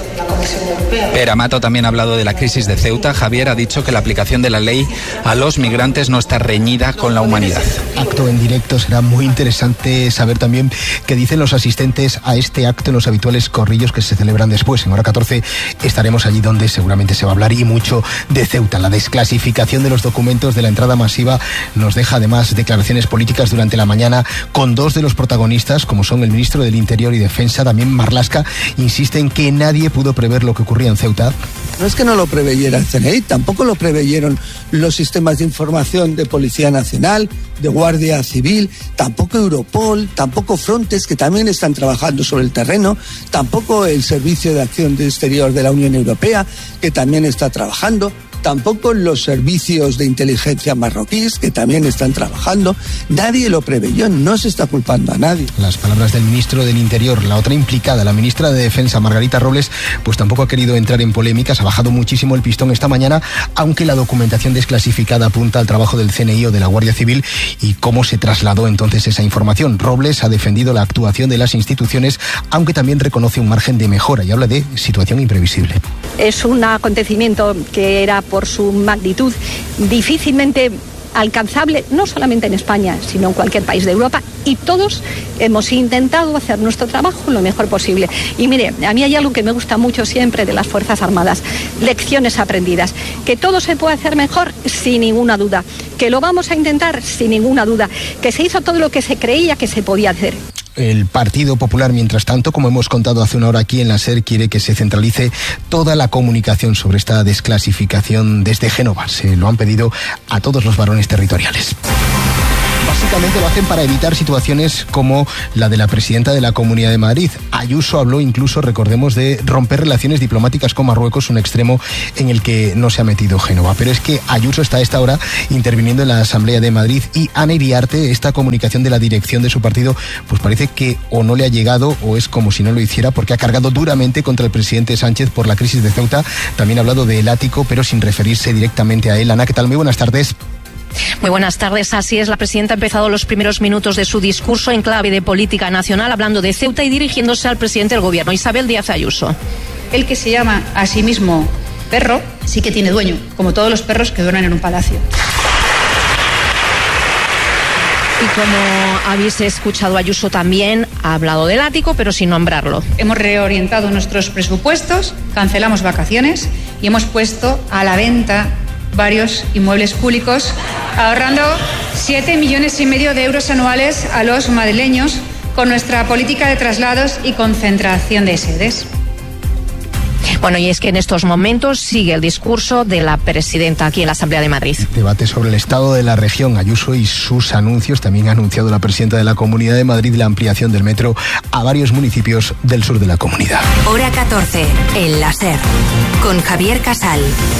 Peramato también ha hablado de la crisis de Ceuta. Javier ha dicho que la aplicación de la ley a los migrantes no está reñida con la humanidad. Acto en directo, será muy interesante saber también qué dicen los asistentes a este acto en los habituales corrillos que se celebran después. En hora 14 estaremos allí donde seguramente se va a hablar y mucho de Ceuta. La desclasificación de los documentos de la entrada masiva nos deja además declaraciones políticas durante la mañana con 2 de los protagonistas, como son el ministro del Interior y Defensa, Damián Marlaska, insiste en que nadie pudo prever lo que ocurría en Ceuta. No es que no lo preveyera el CNI, tampoco lo preveyeron los sistemas de información de Policía Nacional, de Guardia Civil, tampoco Europol, tampoco Frontex, que también están trabajando sobre el terreno, tampoco el Servicio de Acción Exterior de la Unión Europea, que también está trabajando, tampoco los servicios de inteligencia marroquíes, que también están trabajando. Nadie lo preveyó, no se está culpando a nadie. Las palabras del ministro del Interior. La otra implicada, la ministra de Defensa, Margarita Robles, pues tampoco ha querido entrar en polémicas, ha bajado muchísimo el pistón esta mañana, aunque la documentación desclasificada apunta al trabajo del CNI o de la Guardia Civil y cómo se trasladó entonces esa información. Robles ha defendido la actuación de las instituciones, aunque también reconoce un margen de mejora y habla de situación imprevisible. Es un acontecimiento que era por su magnitud difícilmente alcanzable, no solamente en España, sino en cualquier país de Europa, y todos hemos intentado hacer nuestro trabajo lo mejor posible. Y mire, a mí hay algo que me gusta mucho siempre de las Fuerzas Armadas: lecciones aprendidas. Que todo se puede hacer mejor, sin ninguna duda. Que lo vamos a intentar, sin ninguna duda. Que se hizo todo lo que se creía que se podía hacer. El Partido Popular, mientras tanto, como hemos contado hace una hora aquí en la SER, quiere que se centralice toda la comunicación sobre esta desclasificación desde Génova. Se lo han pedido a todos los varones territoriales. Básicamente lo hacen para evitar situaciones como la de la presidenta de la Comunidad de Madrid. Ayuso habló incluso, recordemos, de romper relaciones diplomáticas con Marruecos, un extremo en el que no se ha metido Génova. Pero es que Ayuso está a esta hora interviniendo en la Asamblea de Madrid, y Ana Iriarte, esta comunicación de la dirección de su partido, pues parece que o no le ha llegado o es como si no lo hiciera, porque ha cargado duramente contra el presidente Sánchez por la crisis de Ceuta. También ha hablado del ático, pero sin referirse directamente a él. Ana, ¿qué tal? Muy buenas tardes. Muy buenas tardes. Así es, la presidenta ha empezado los primeros minutos de su discurso en clave de política nacional, hablando de Ceuta y dirigiéndose al presidente del gobierno, Isabel Díaz Ayuso. El que se llama a sí mismo perro sí que tiene dueño, como todos los perros que duermen en un palacio. Y como habéis escuchado, Ayuso también ha hablado del ático, pero sin nombrarlo. Hemos reorientado nuestros presupuestos, cancelamos vacaciones y hemos puesto a la venta varios inmuebles públicos, ahorrando 7,5 millones de euros anuales a los madrileños con nuestra política de traslados y concentración de sedes. Bueno, y es que en estos momentos sigue el discurso de la presidenta aquí en la Asamblea de Madrid. Debate sobre el estado de la región. Ayuso y sus anuncios. También ha anunciado la presidenta de la Comunidad de Madrid la ampliación del metro a varios municipios del sur de la comunidad. Hora 14, en la SER, con Javier Casal.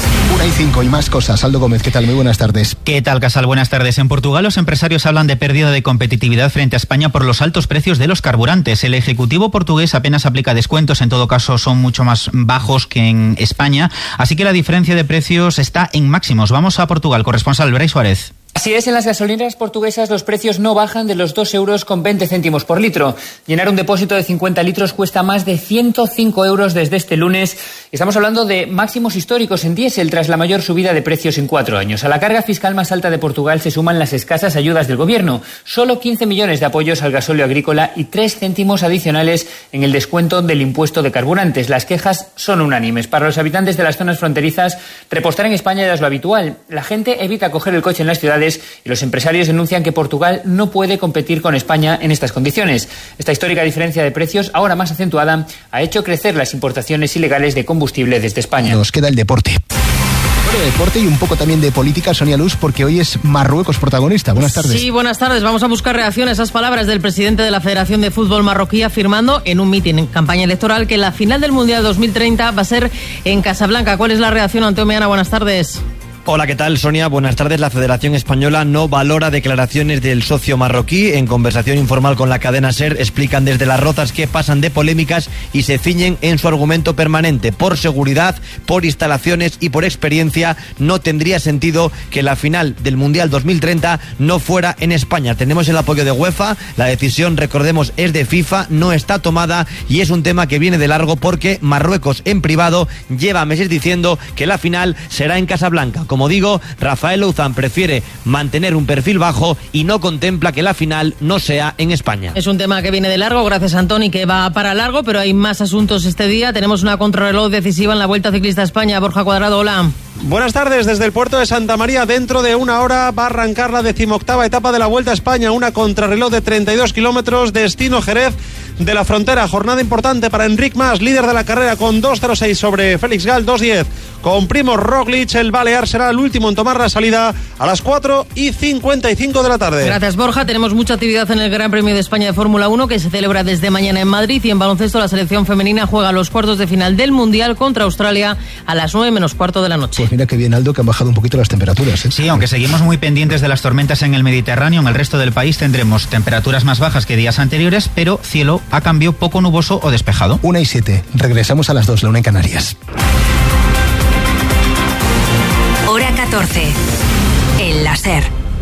1:05 y más cosas. Aldo Gómez, ¿qué tal? Muy buenas tardes. ¿Qué tal, Casal? Buenas tardes. En Portugal los empresarios hablan de pérdida de competitividad frente a España por los altos precios de los carburantes. El Ejecutivo portugués apenas aplica descuentos, en todo caso son mucho más bajos que en España, así que la diferencia de precios está en máximos. Vamos a Portugal, corresponsal Brais Suárez. Así es, en las gasolineras portuguesas los precios no bajan de los 2,20 euros por litro. Llenar un depósito de 50 litros cuesta más de 105 euros desde este lunes. Estamos hablando de máximos históricos en diésel tras la mayor subida de precios en 4 años. A la carga fiscal más alta de Portugal se suman las escasas ayudas del gobierno. Solo 15 millones de apoyos al gasóleo agrícola y 3 céntimos adicionales en el descuento del impuesto de carburantes. Las quejas son unánimes. Para los habitantes de las zonas fronterizas, repostar en España ya es lo habitual. La gente evita coger el coche en las ciudades y los empresarios denuncian que Portugal no puede competir con España en estas condiciones. Esta histórica diferencia de precios, ahora más acentuada, ha hecho crecer las importaciones ilegales de combustible desde España. Nos queda el deporte. Bueno, deporte y un poco también de política, Sonia Luz, porque hoy es Marruecos protagonista. Buenas tardes. Sí, buenas tardes. Vamos a buscar reacción a esas palabras del presidente de la Federación de Fútbol marroquí, afirmando en un mitin en campaña electoral que la final del Mundial 2030 va a ser en Casablanca. ¿Cuál es la reacción, Anteo Meana? Buenas tardes. Hola, ¿qué tal, Sonia? Buenas tardes. La Federación Española no valora declaraciones del socio marroquí. En conversación informal con la cadena SER explican desde Las Rozas que pasan de polémicas y se ciñen en su argumento permanente. Por seguridad, por instalaciones y por experiencia, no tendría sentido que la final del Mundial 2030 no fuera en España. Tenemos el apoyo de UEFA, la decisión, recordemos, es de FIFA, no está tomada y es un tema que viene de largo porque Marruecos en privado lleva meses diciendo que la final será en Casablanca. Como digo, Rafael Louzán prefiere mantener un perfil bajo y no contempla que la final no sea en España. Es un tema que viene de largo, gracias Antoni, que va para largo, pero hay más asuntos este día. Tenemos una contrarreloj decisiva en la Vuelta Ciclista a España. Borja Cuadrado, hola. Buenas tardes, desde el puerto de Santa María. Dentro de una hora va a arrancar la 18ª etapa de la Vuelta a España, una contrarreloj de 32 kilómetros, destino Jerez de la Frontera. Jornada importante para Enric Mas, líder de la carrera, con 2.06 sobre Félix Gal, 2.10 con Primož Roglic. El balear será el último en tomar la salida a las 4:55 de la tarde. Gracias, Borja. Tenemos mucha actividad en el Gran Premio de España de Fórmula 1, que se celebra desde mañana en Madrid, y en baloncesto la selección femenina juega los cuartos de final del Mundial contra Australia a las 9:15 de la noche. Pues mira qué bien, Aldo, que han bajado un poquito las temperaturas, ¿eh? Sí, aunque seguimos muy pendientes de las tormentas en el Mediterráneo, en el resto del país tendremos temperaturas más bajas que días anteriores, pero cielo a cambio poco nuboso o despejado. 1:07. Regresamos a las 2, la 1 en Canarias. Hora 14. En la SER.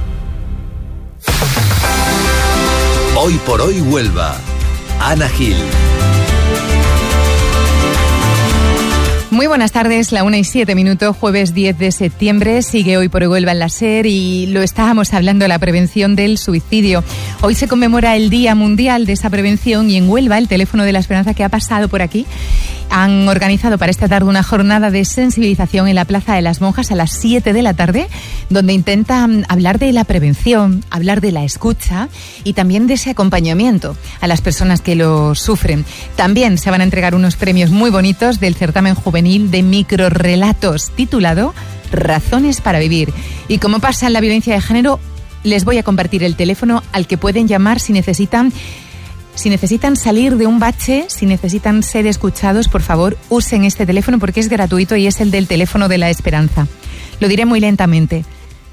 Hoy por hoy Huelva. Ana Gil. Muy buenas tardes, la 1:07, jueves 10 de septiembre. Sigue Hoy por Huelva en la SER y lo estábamos hablando, la prevención del suicidio. Hoy se conmemora el Día Mundial de esa prevención y en Huelva, el Teléfono de la Esperanza, que ha pasado por aquí, han organizado para esta tarde una jornada de sensibilización en la Plaza de las Monjas a las 7 de la tarde, donde intentan hablar de la prevención, hablar de la escucha y también de ese acompañamiento a las personas que lo sufren. También se van a entregar unos premios muy bonitos del certamen juvenil de microrrelatos titulado Razones para Vivir. Y como pasa en la violencia de género, les voy a compartir el teléfono al que pueden llamar si necesitan salir de un bache, si necesitan ser escuchados. Por favor, usen este teléfono porque es gratuito y es el del Teléfono de la Esperanza. Lo diré muy lentamente.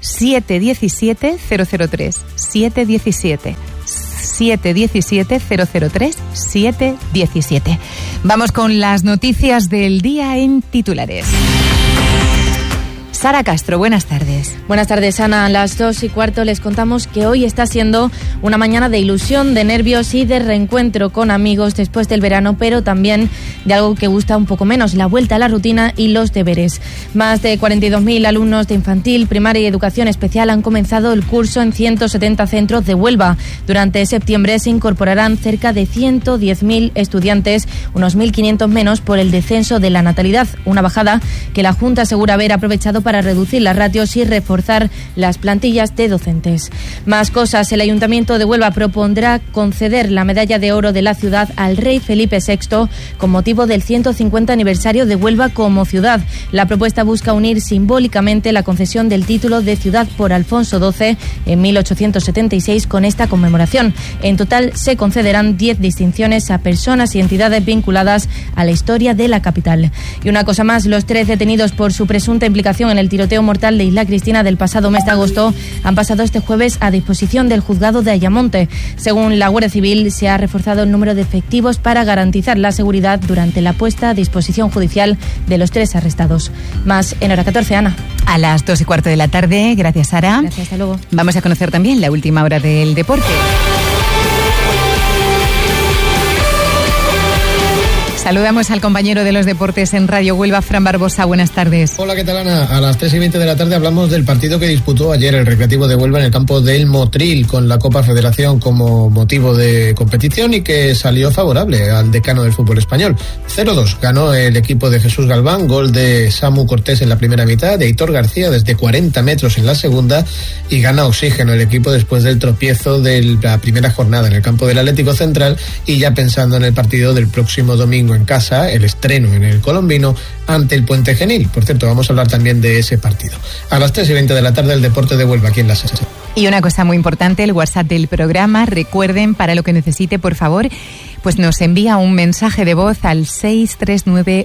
717-003, 717-003, 717. Vamos con las noticias del día en titulares. Sara Castro, buenas tardes. Buenas tardes, Ana. A las 2:15 les contamos que hoy está siendo una mañana de ilusión, de nervios y de reencuentro con amigos después del verano, pero también de algo que gusta un poco menos, la vuelta a la rutina y los deberes. Más de 42.000 alumnos de infantil, primaria y educación especial han comenzado el curso en 170 centros de Huelva. Durante septiembre se incorporarán cerca de 110.000 estudiantes, unos 1.500 menos por el descenso de la natalidad, una bajada que la Junta asegura haber aprovechado para reducir las ratios y reforzar las plantillas de docentes. Más cosas, el Ayuntamiento de Huelva propondrá conceder la medalla de oro de la ciudad al rey Felipe VI con motivo del 150 aniversario de Huelva como ciudad. La propuesta busca unir simbólicamente la concesión del título de ciudad por Alfonso XII en 1876 con esta conmemoración. En total se concederán 10 distinciones a personas y entidades vinculadas a la historia de la capital. Y una cosa más, los 3 detenidos por su presunta implicación en el tiroteo mortal de Isla Cristina del pasado mes de agosto han pasado este jueves a disposición del juzgado de Ayamonte. Según la Guardia Civil, se ha reforzado el número de efectivos para garantizar la seguridad durante la puesta a disposición judicial de los 3 arrestados. Más en hora 14, Ana. A las 2:15 de la tarde, gracias, Sara. Gracias, hasta luego. Vamos a conocer también la última hora del deporte. Saludamos al compañero de los deportes en Radio Huelva, Fran Barbosa. Buenas tardes. Hola, ¿qué tal, Ana? A las 3:20 de la tarde hablamos del partido que disputó ayer el Recreativo de Huelva en el campo del Motril, con la Copa Federación como motivo de competición y que salió favorable al decano del fútbol español. 0-2 ganó el equipo de Jesús Galván, gol de Samu Cortés en la primera mitad, de Hitor García desde 40 metros en la segunda, y gana oxígeno el equipo después del tropiezo de la primera jornada en el campo del Atlético Central y ya pensando en el partido del próximo domingo en casa, el estreno en el Colombino ante el Puente Genil. Por cierto, vamos a hablar también de ese partido. A las 3:20 de la tarde, el deporte de Huelva aquí en la SER. Y una cosa muy importante, el WhatsApp del programa. Recuerden, para lo que necesite, por favor, pues nos envía un mensaje de voz al 639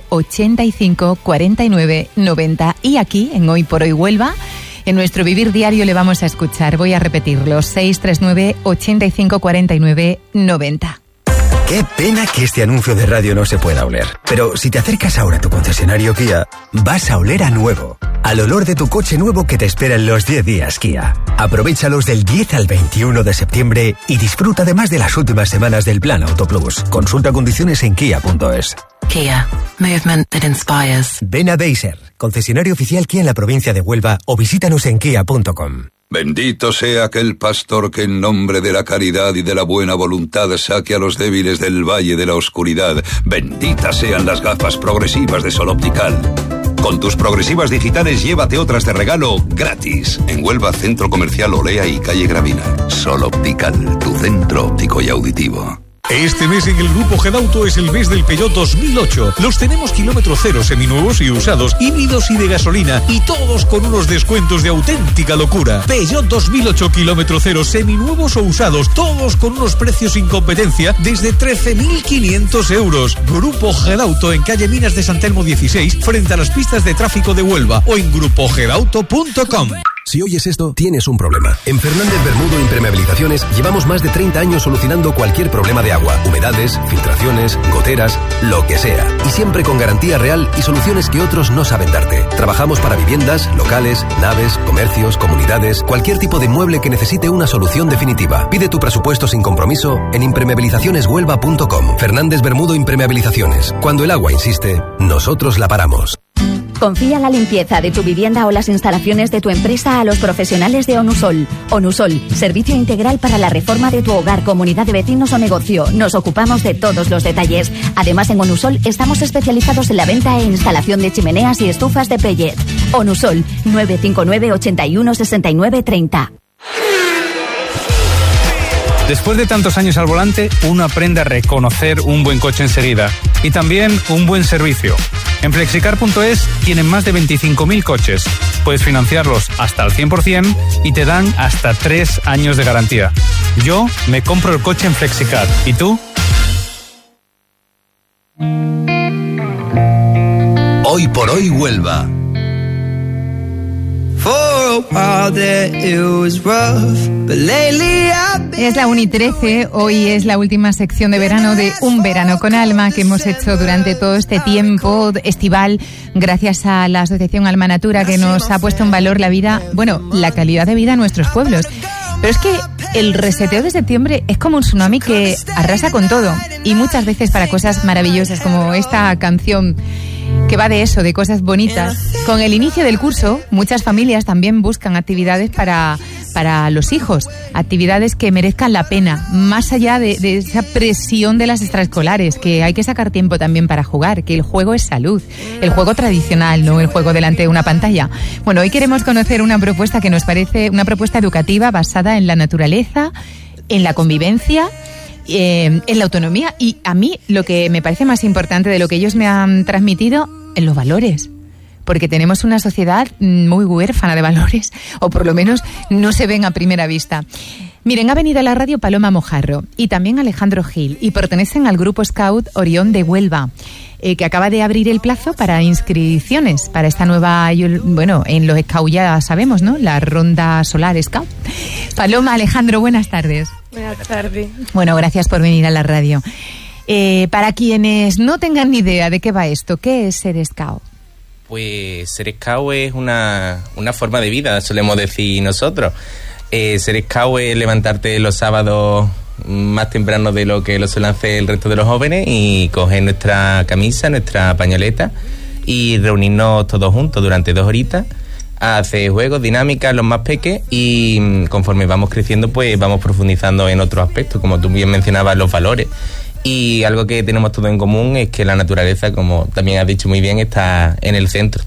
85 49 90. Y aquí, en Hoy por Hoy Huelva, en nuestro Vivir Diario le vamos a escuchar. Voy a repetirlo, 639 85 49 90. Qué pena que este anuncio de radio no se pueda oler. Pero si te acercas ahora a tu concesionario Kia, vas a oler a nuevo. Al olor de tu coche nuevo que te espera en los 10 días Kia. Aprovéchalos del 10 al 21 de septiembre y disfruta además de las últimas semanas del Plan Auto Plus. Consulta condiciones en kia.es. Kia. Movement that inspires. Ven a Deiser, concesionario oficial Kia en la provincia de Huelva, o visítanos en kia.com. Bendito sea aquel pastor que en nombre de la caridad y de la buena voluntad saque a los débiles del valle de la oscuridad. Benditas sean las gafas progresivas de Sol Optical. Con tus progresivas digitales llévate otras de regalo gratis. En Huelva, Centro Comercial Olea y Calle Gravina. Sol Optical, tu centro óptico y auditivo. Este mes en el Grupo Gedauto es el mes del Peugeot 2008. Los tenemos kilómetro cero, seminuevos y usados, híbridos y de gasolina, y todos con unos descuentos de auténtica locura. Peugeot 2008 kilómetro cero, seminuevos o usados, todos con unos precios sin competencia desde 13.500 euros. Grupo Gedauto en calle Minas de San Telmo 16, frente a las pistas de tráfico de Huelva, o en grupogedauto.com. Si oyes esto, tienes un problema. En Fernández Bermudo Impermeabilizaciones llevamos más de 30 años solucionando cualquier problema de agua, humedades, filtraciones, goteras, lo que sea. Y siempre con garantía real y soluciones que otros no saben darte. Trabajamos para viviendas, locales, naves, comercios, comunidades, cualquier tipo de mueble que necesite una solución definitiva. Pide tu presupuesto sin compromiso en impermeabilizacioneshuelva.com. Fernández Bermudo Impermeabilizaciones. Cuando el agua insiste, nosotros la paramos. Confía la limpieza de tu vivienda o las instalaciones de tu empresa a los profesionales de Onusol. Onusol, servicio integral para la reforma de tu hogar, comunidad de vecinos o negocio. Nos ocupamos de todos los detalles. Además, en Onusol estamos especializados en la venta e instalación de chimeneas y estufas de pellet. Onusol, 959 81 69 30. Después de tantos años al volante, uno aprende a reconocer un buen coche enseguida y también un buen servicio. En Flexicar.es tienen más de 25.000 coches. Puedes financiarlos hasta el 100% y te dan hasta 3 años de garantía. Yo me compro el coche en Flexicar. ¿Y tú? Hoy por hoy Huelva. Es la 1:13, hoy es la última sección de verano de Un Verano con Alma que hemos hecho durante todo este tiempo estival, gracias a la Asociación Alma Natura, que nos ha puesto en valor la vida, la calidad de vida en nuestros pueblos. Pero es que el reseteo de septiembre es como un tsunami que arrasa con todo, y muchas veces para cosas maravillosas como esta canción que va de eso, de cosas bonitas. Con el inicio del curso, muchas familias también buscan actividades para los hijos, actividades que merezcan la pena, más allá de esa presión de las extraescolares, que hay que sacar tiempo también para jugar, que el juego es salud, el juego tradicional, no el juego delante de una pantalla. Bueno, hoy queremos conocer una propuesta que nos parece una propuesta educativa basada en la naturaleza, en la convivencia, en la autonomía, y a mí lo que me parece más importante de lo que ellos me han transmitido, en los valores. Porque tenemos una sociedad muy huérfana de valores, o por lo menos no se ven a primera vista. Miren, ha venido a la radio Paloma Mojarro y también Alejandro Gil, y pertenecen al grupo Scout Orión de Huelva, que acaba de abrir el plazo para inscripciones para esta nueva, en los Scout ya sabemos, ¿no? La ronda solar Scout. Paloma, Alejandro, buenas tardes. Buenas tardes. Bueno, gracias por venir a la radio. Para quienes no tengan ni idea de qué va esto, ¿qué es ser Scout? Pues ser Scout es una forma de vida, solemos decir nosotros. Ser Scout es levantarte los sábados más temprano de lo que lo suelen hacer el resto de los jóvenes y coger nuestra camisa, nuestra pañoleta y reunirnos todos juntos durante 2 horitas a hacer juegos, dinámicas, los más peques, y conforme vamos creciendo pues vamos profundizando en otros aspectos, como tú bien mencionabas, los valores. Y algo que tenemos todo en común es que la naturaleza, como también has dicho muy bien, está en el centro.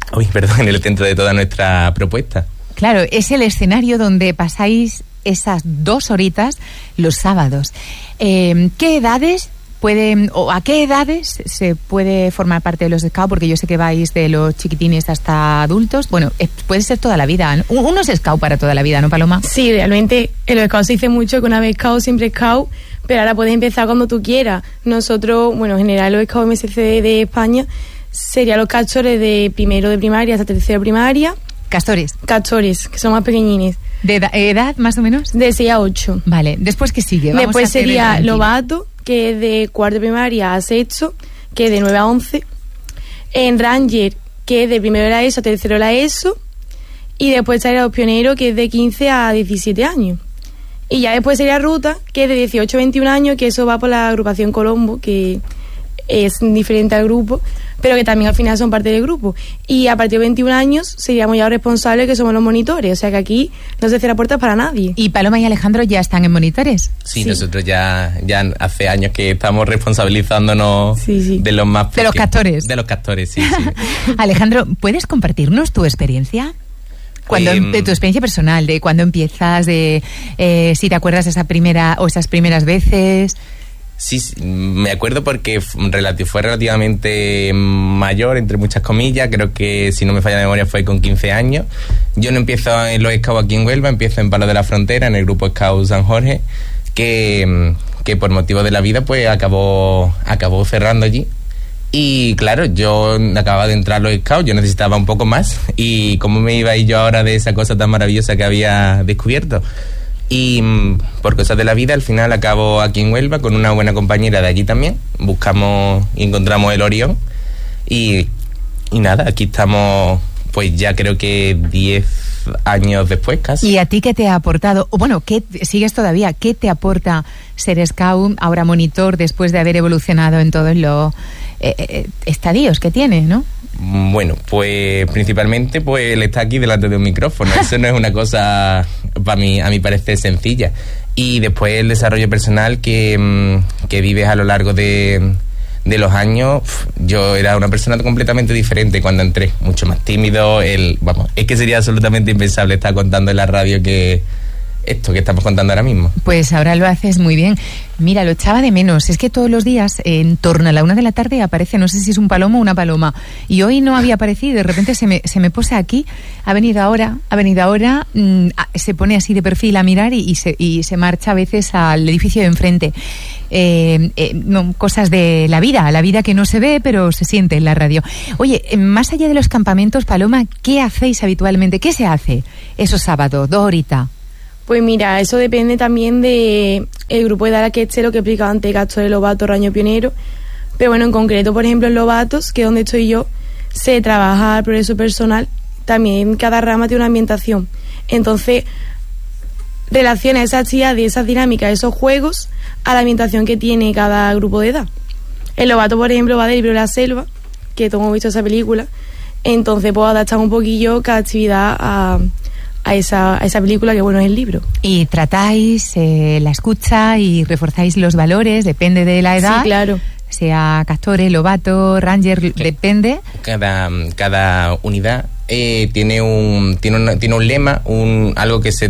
En el centro de toda nuestra propuesta. Claro, es el escenario donde pasáis esas 2 horitas los sábados. ¿Qué edades pueden, o a qué edades se puede formar parte de los Scout? Porque yo sé que vais de los chiquitines hasta adultos. Bueno, puede ser toda la vida, ¿no? Uno es Scout para toda la vida, ¿no, Paloma? Sí, realmente en los Scout se dice mucho que una vez Scout, siempre Scout, pero ahora puedes empezar cuando tú quieras. Nosotros, en general los Scout MSC de España serían los castores de primero de primaria hasta tercero de primaria. Castores, que son más pequeñines. ¿De edad más o menos? De 6 a 8. Vale, ¿después qué sigue? Después sería Lobato, que es de cuarto de primaria a sexto, que es de 9 a 11. En Ranger, que es de primero de la ESO a tercero de la ESO. Y después estaría los Pioneros, que es de 15 a 17 años. Y ya después sería Ruta, que es de 18 a 21 años, que eso va por la agrupación Colombo, que es diferente al grupo, pero que también al final son parte del grupo. Y a partir de 21 años seríamos ya los responsables, que somos los monitores, o sea que aquí no se cierra puertas para nadie. ¿Y Paloma y Alejandro ya están en monitores? Sí. Nosotros ya hace años que estamos responsabilizándonos de los más pequeños. De los castores. De los castores, sí. Alejandro, ¿puedes compartirnos tu experiencia? De tu experiencia personal, de cuando empiezas, de si te acuerdas de esa primera o esas primeras veces. Sí, me acuerdo porque fue relativamente mayor, entre muchas comillas. Creo que, si no me falla la memoria, fue con 15 años. Yo no empiezo en los Scouts aquí en Huelva, empiezo en Palos de la Frontera, en el grupo Scout San Jorge, que por motivo de la vida pues acabó cerrando allí. Y claro, yo acababa de entrar a los Scouts, yo necesitaba un poco más. Y cómo me iba a ir yo ahora de esa cosa tan maravillosa que había descubierto. Y por cosas de la vida, al final acabo aquí en Huelva con una buena compañera de allí también. Buscamos y encontramos el Orión. Y nada, aquí estamos, pues ya creo que 10 años después casi. ¿Y a ti qué te ha aportado? O bueno, ¿qué sigues todavía? ¿Qué te aporta ser scout, ahora monitor, después de haber evolucionado en todos los estadios que tiene, ¿no? Bueno, pues principalmente pues él está aquí delante de un micrófono. Eso no es una cosa, a mi parecer, sencilla. Y después el desarrollo personal que vives a lo largo de los años. Yo era una persona completamente diferente cuando entré, mucho más tímido. Es que sería absolutamente impensable estar contando en la radio que esto que estamos contando ahora mismo. Pues ahora lo haces muy bien. Mira, lo echaba de menos. Es que todos los días, en torno a la 1 de la tarde, aparece, no sé si es un palomo o una paloma. Y hoy no había aparecido, de repente se me posa aquí, ha venido ahora, se pone así de perfil a mirar y se marcha a veces al edificio de enfrente. Cosas de la vida que no se ve, pero se siente en la radio. Oye, más allá de los campamentos, Paloma, ¿qué hacéis habitualmente? ¿Qué se hace esos sábados, 2 horitas? Pues mira, eso depende también de el grupo de edad que esté, lo que explicaba antes, Castores, Lobato, Raño Pionero. Pero bueno, en concreto, por ejemplo, en Lobatos, que es donde estoy yo, se trabaja el progreso personal. También cada rama tiene una ambientación. Entonces, relaciona esa actividad y esas dinámicas, esos juegos, a la ambientación que tiene cada grupo de edad. En Lobato, por ejemplo, va del libro La Selva, que todos hemos visto esa película. Entonces, puedo adaptar un poquillo cada actividad a esa película, que bueno, es el libro. Y tratáis la escucha y reforzáis los valores, depende de la edad. Sí, claro. Sea Castores, Lobato, Ranger, depende. Cada unidad tiene un lema, algo que se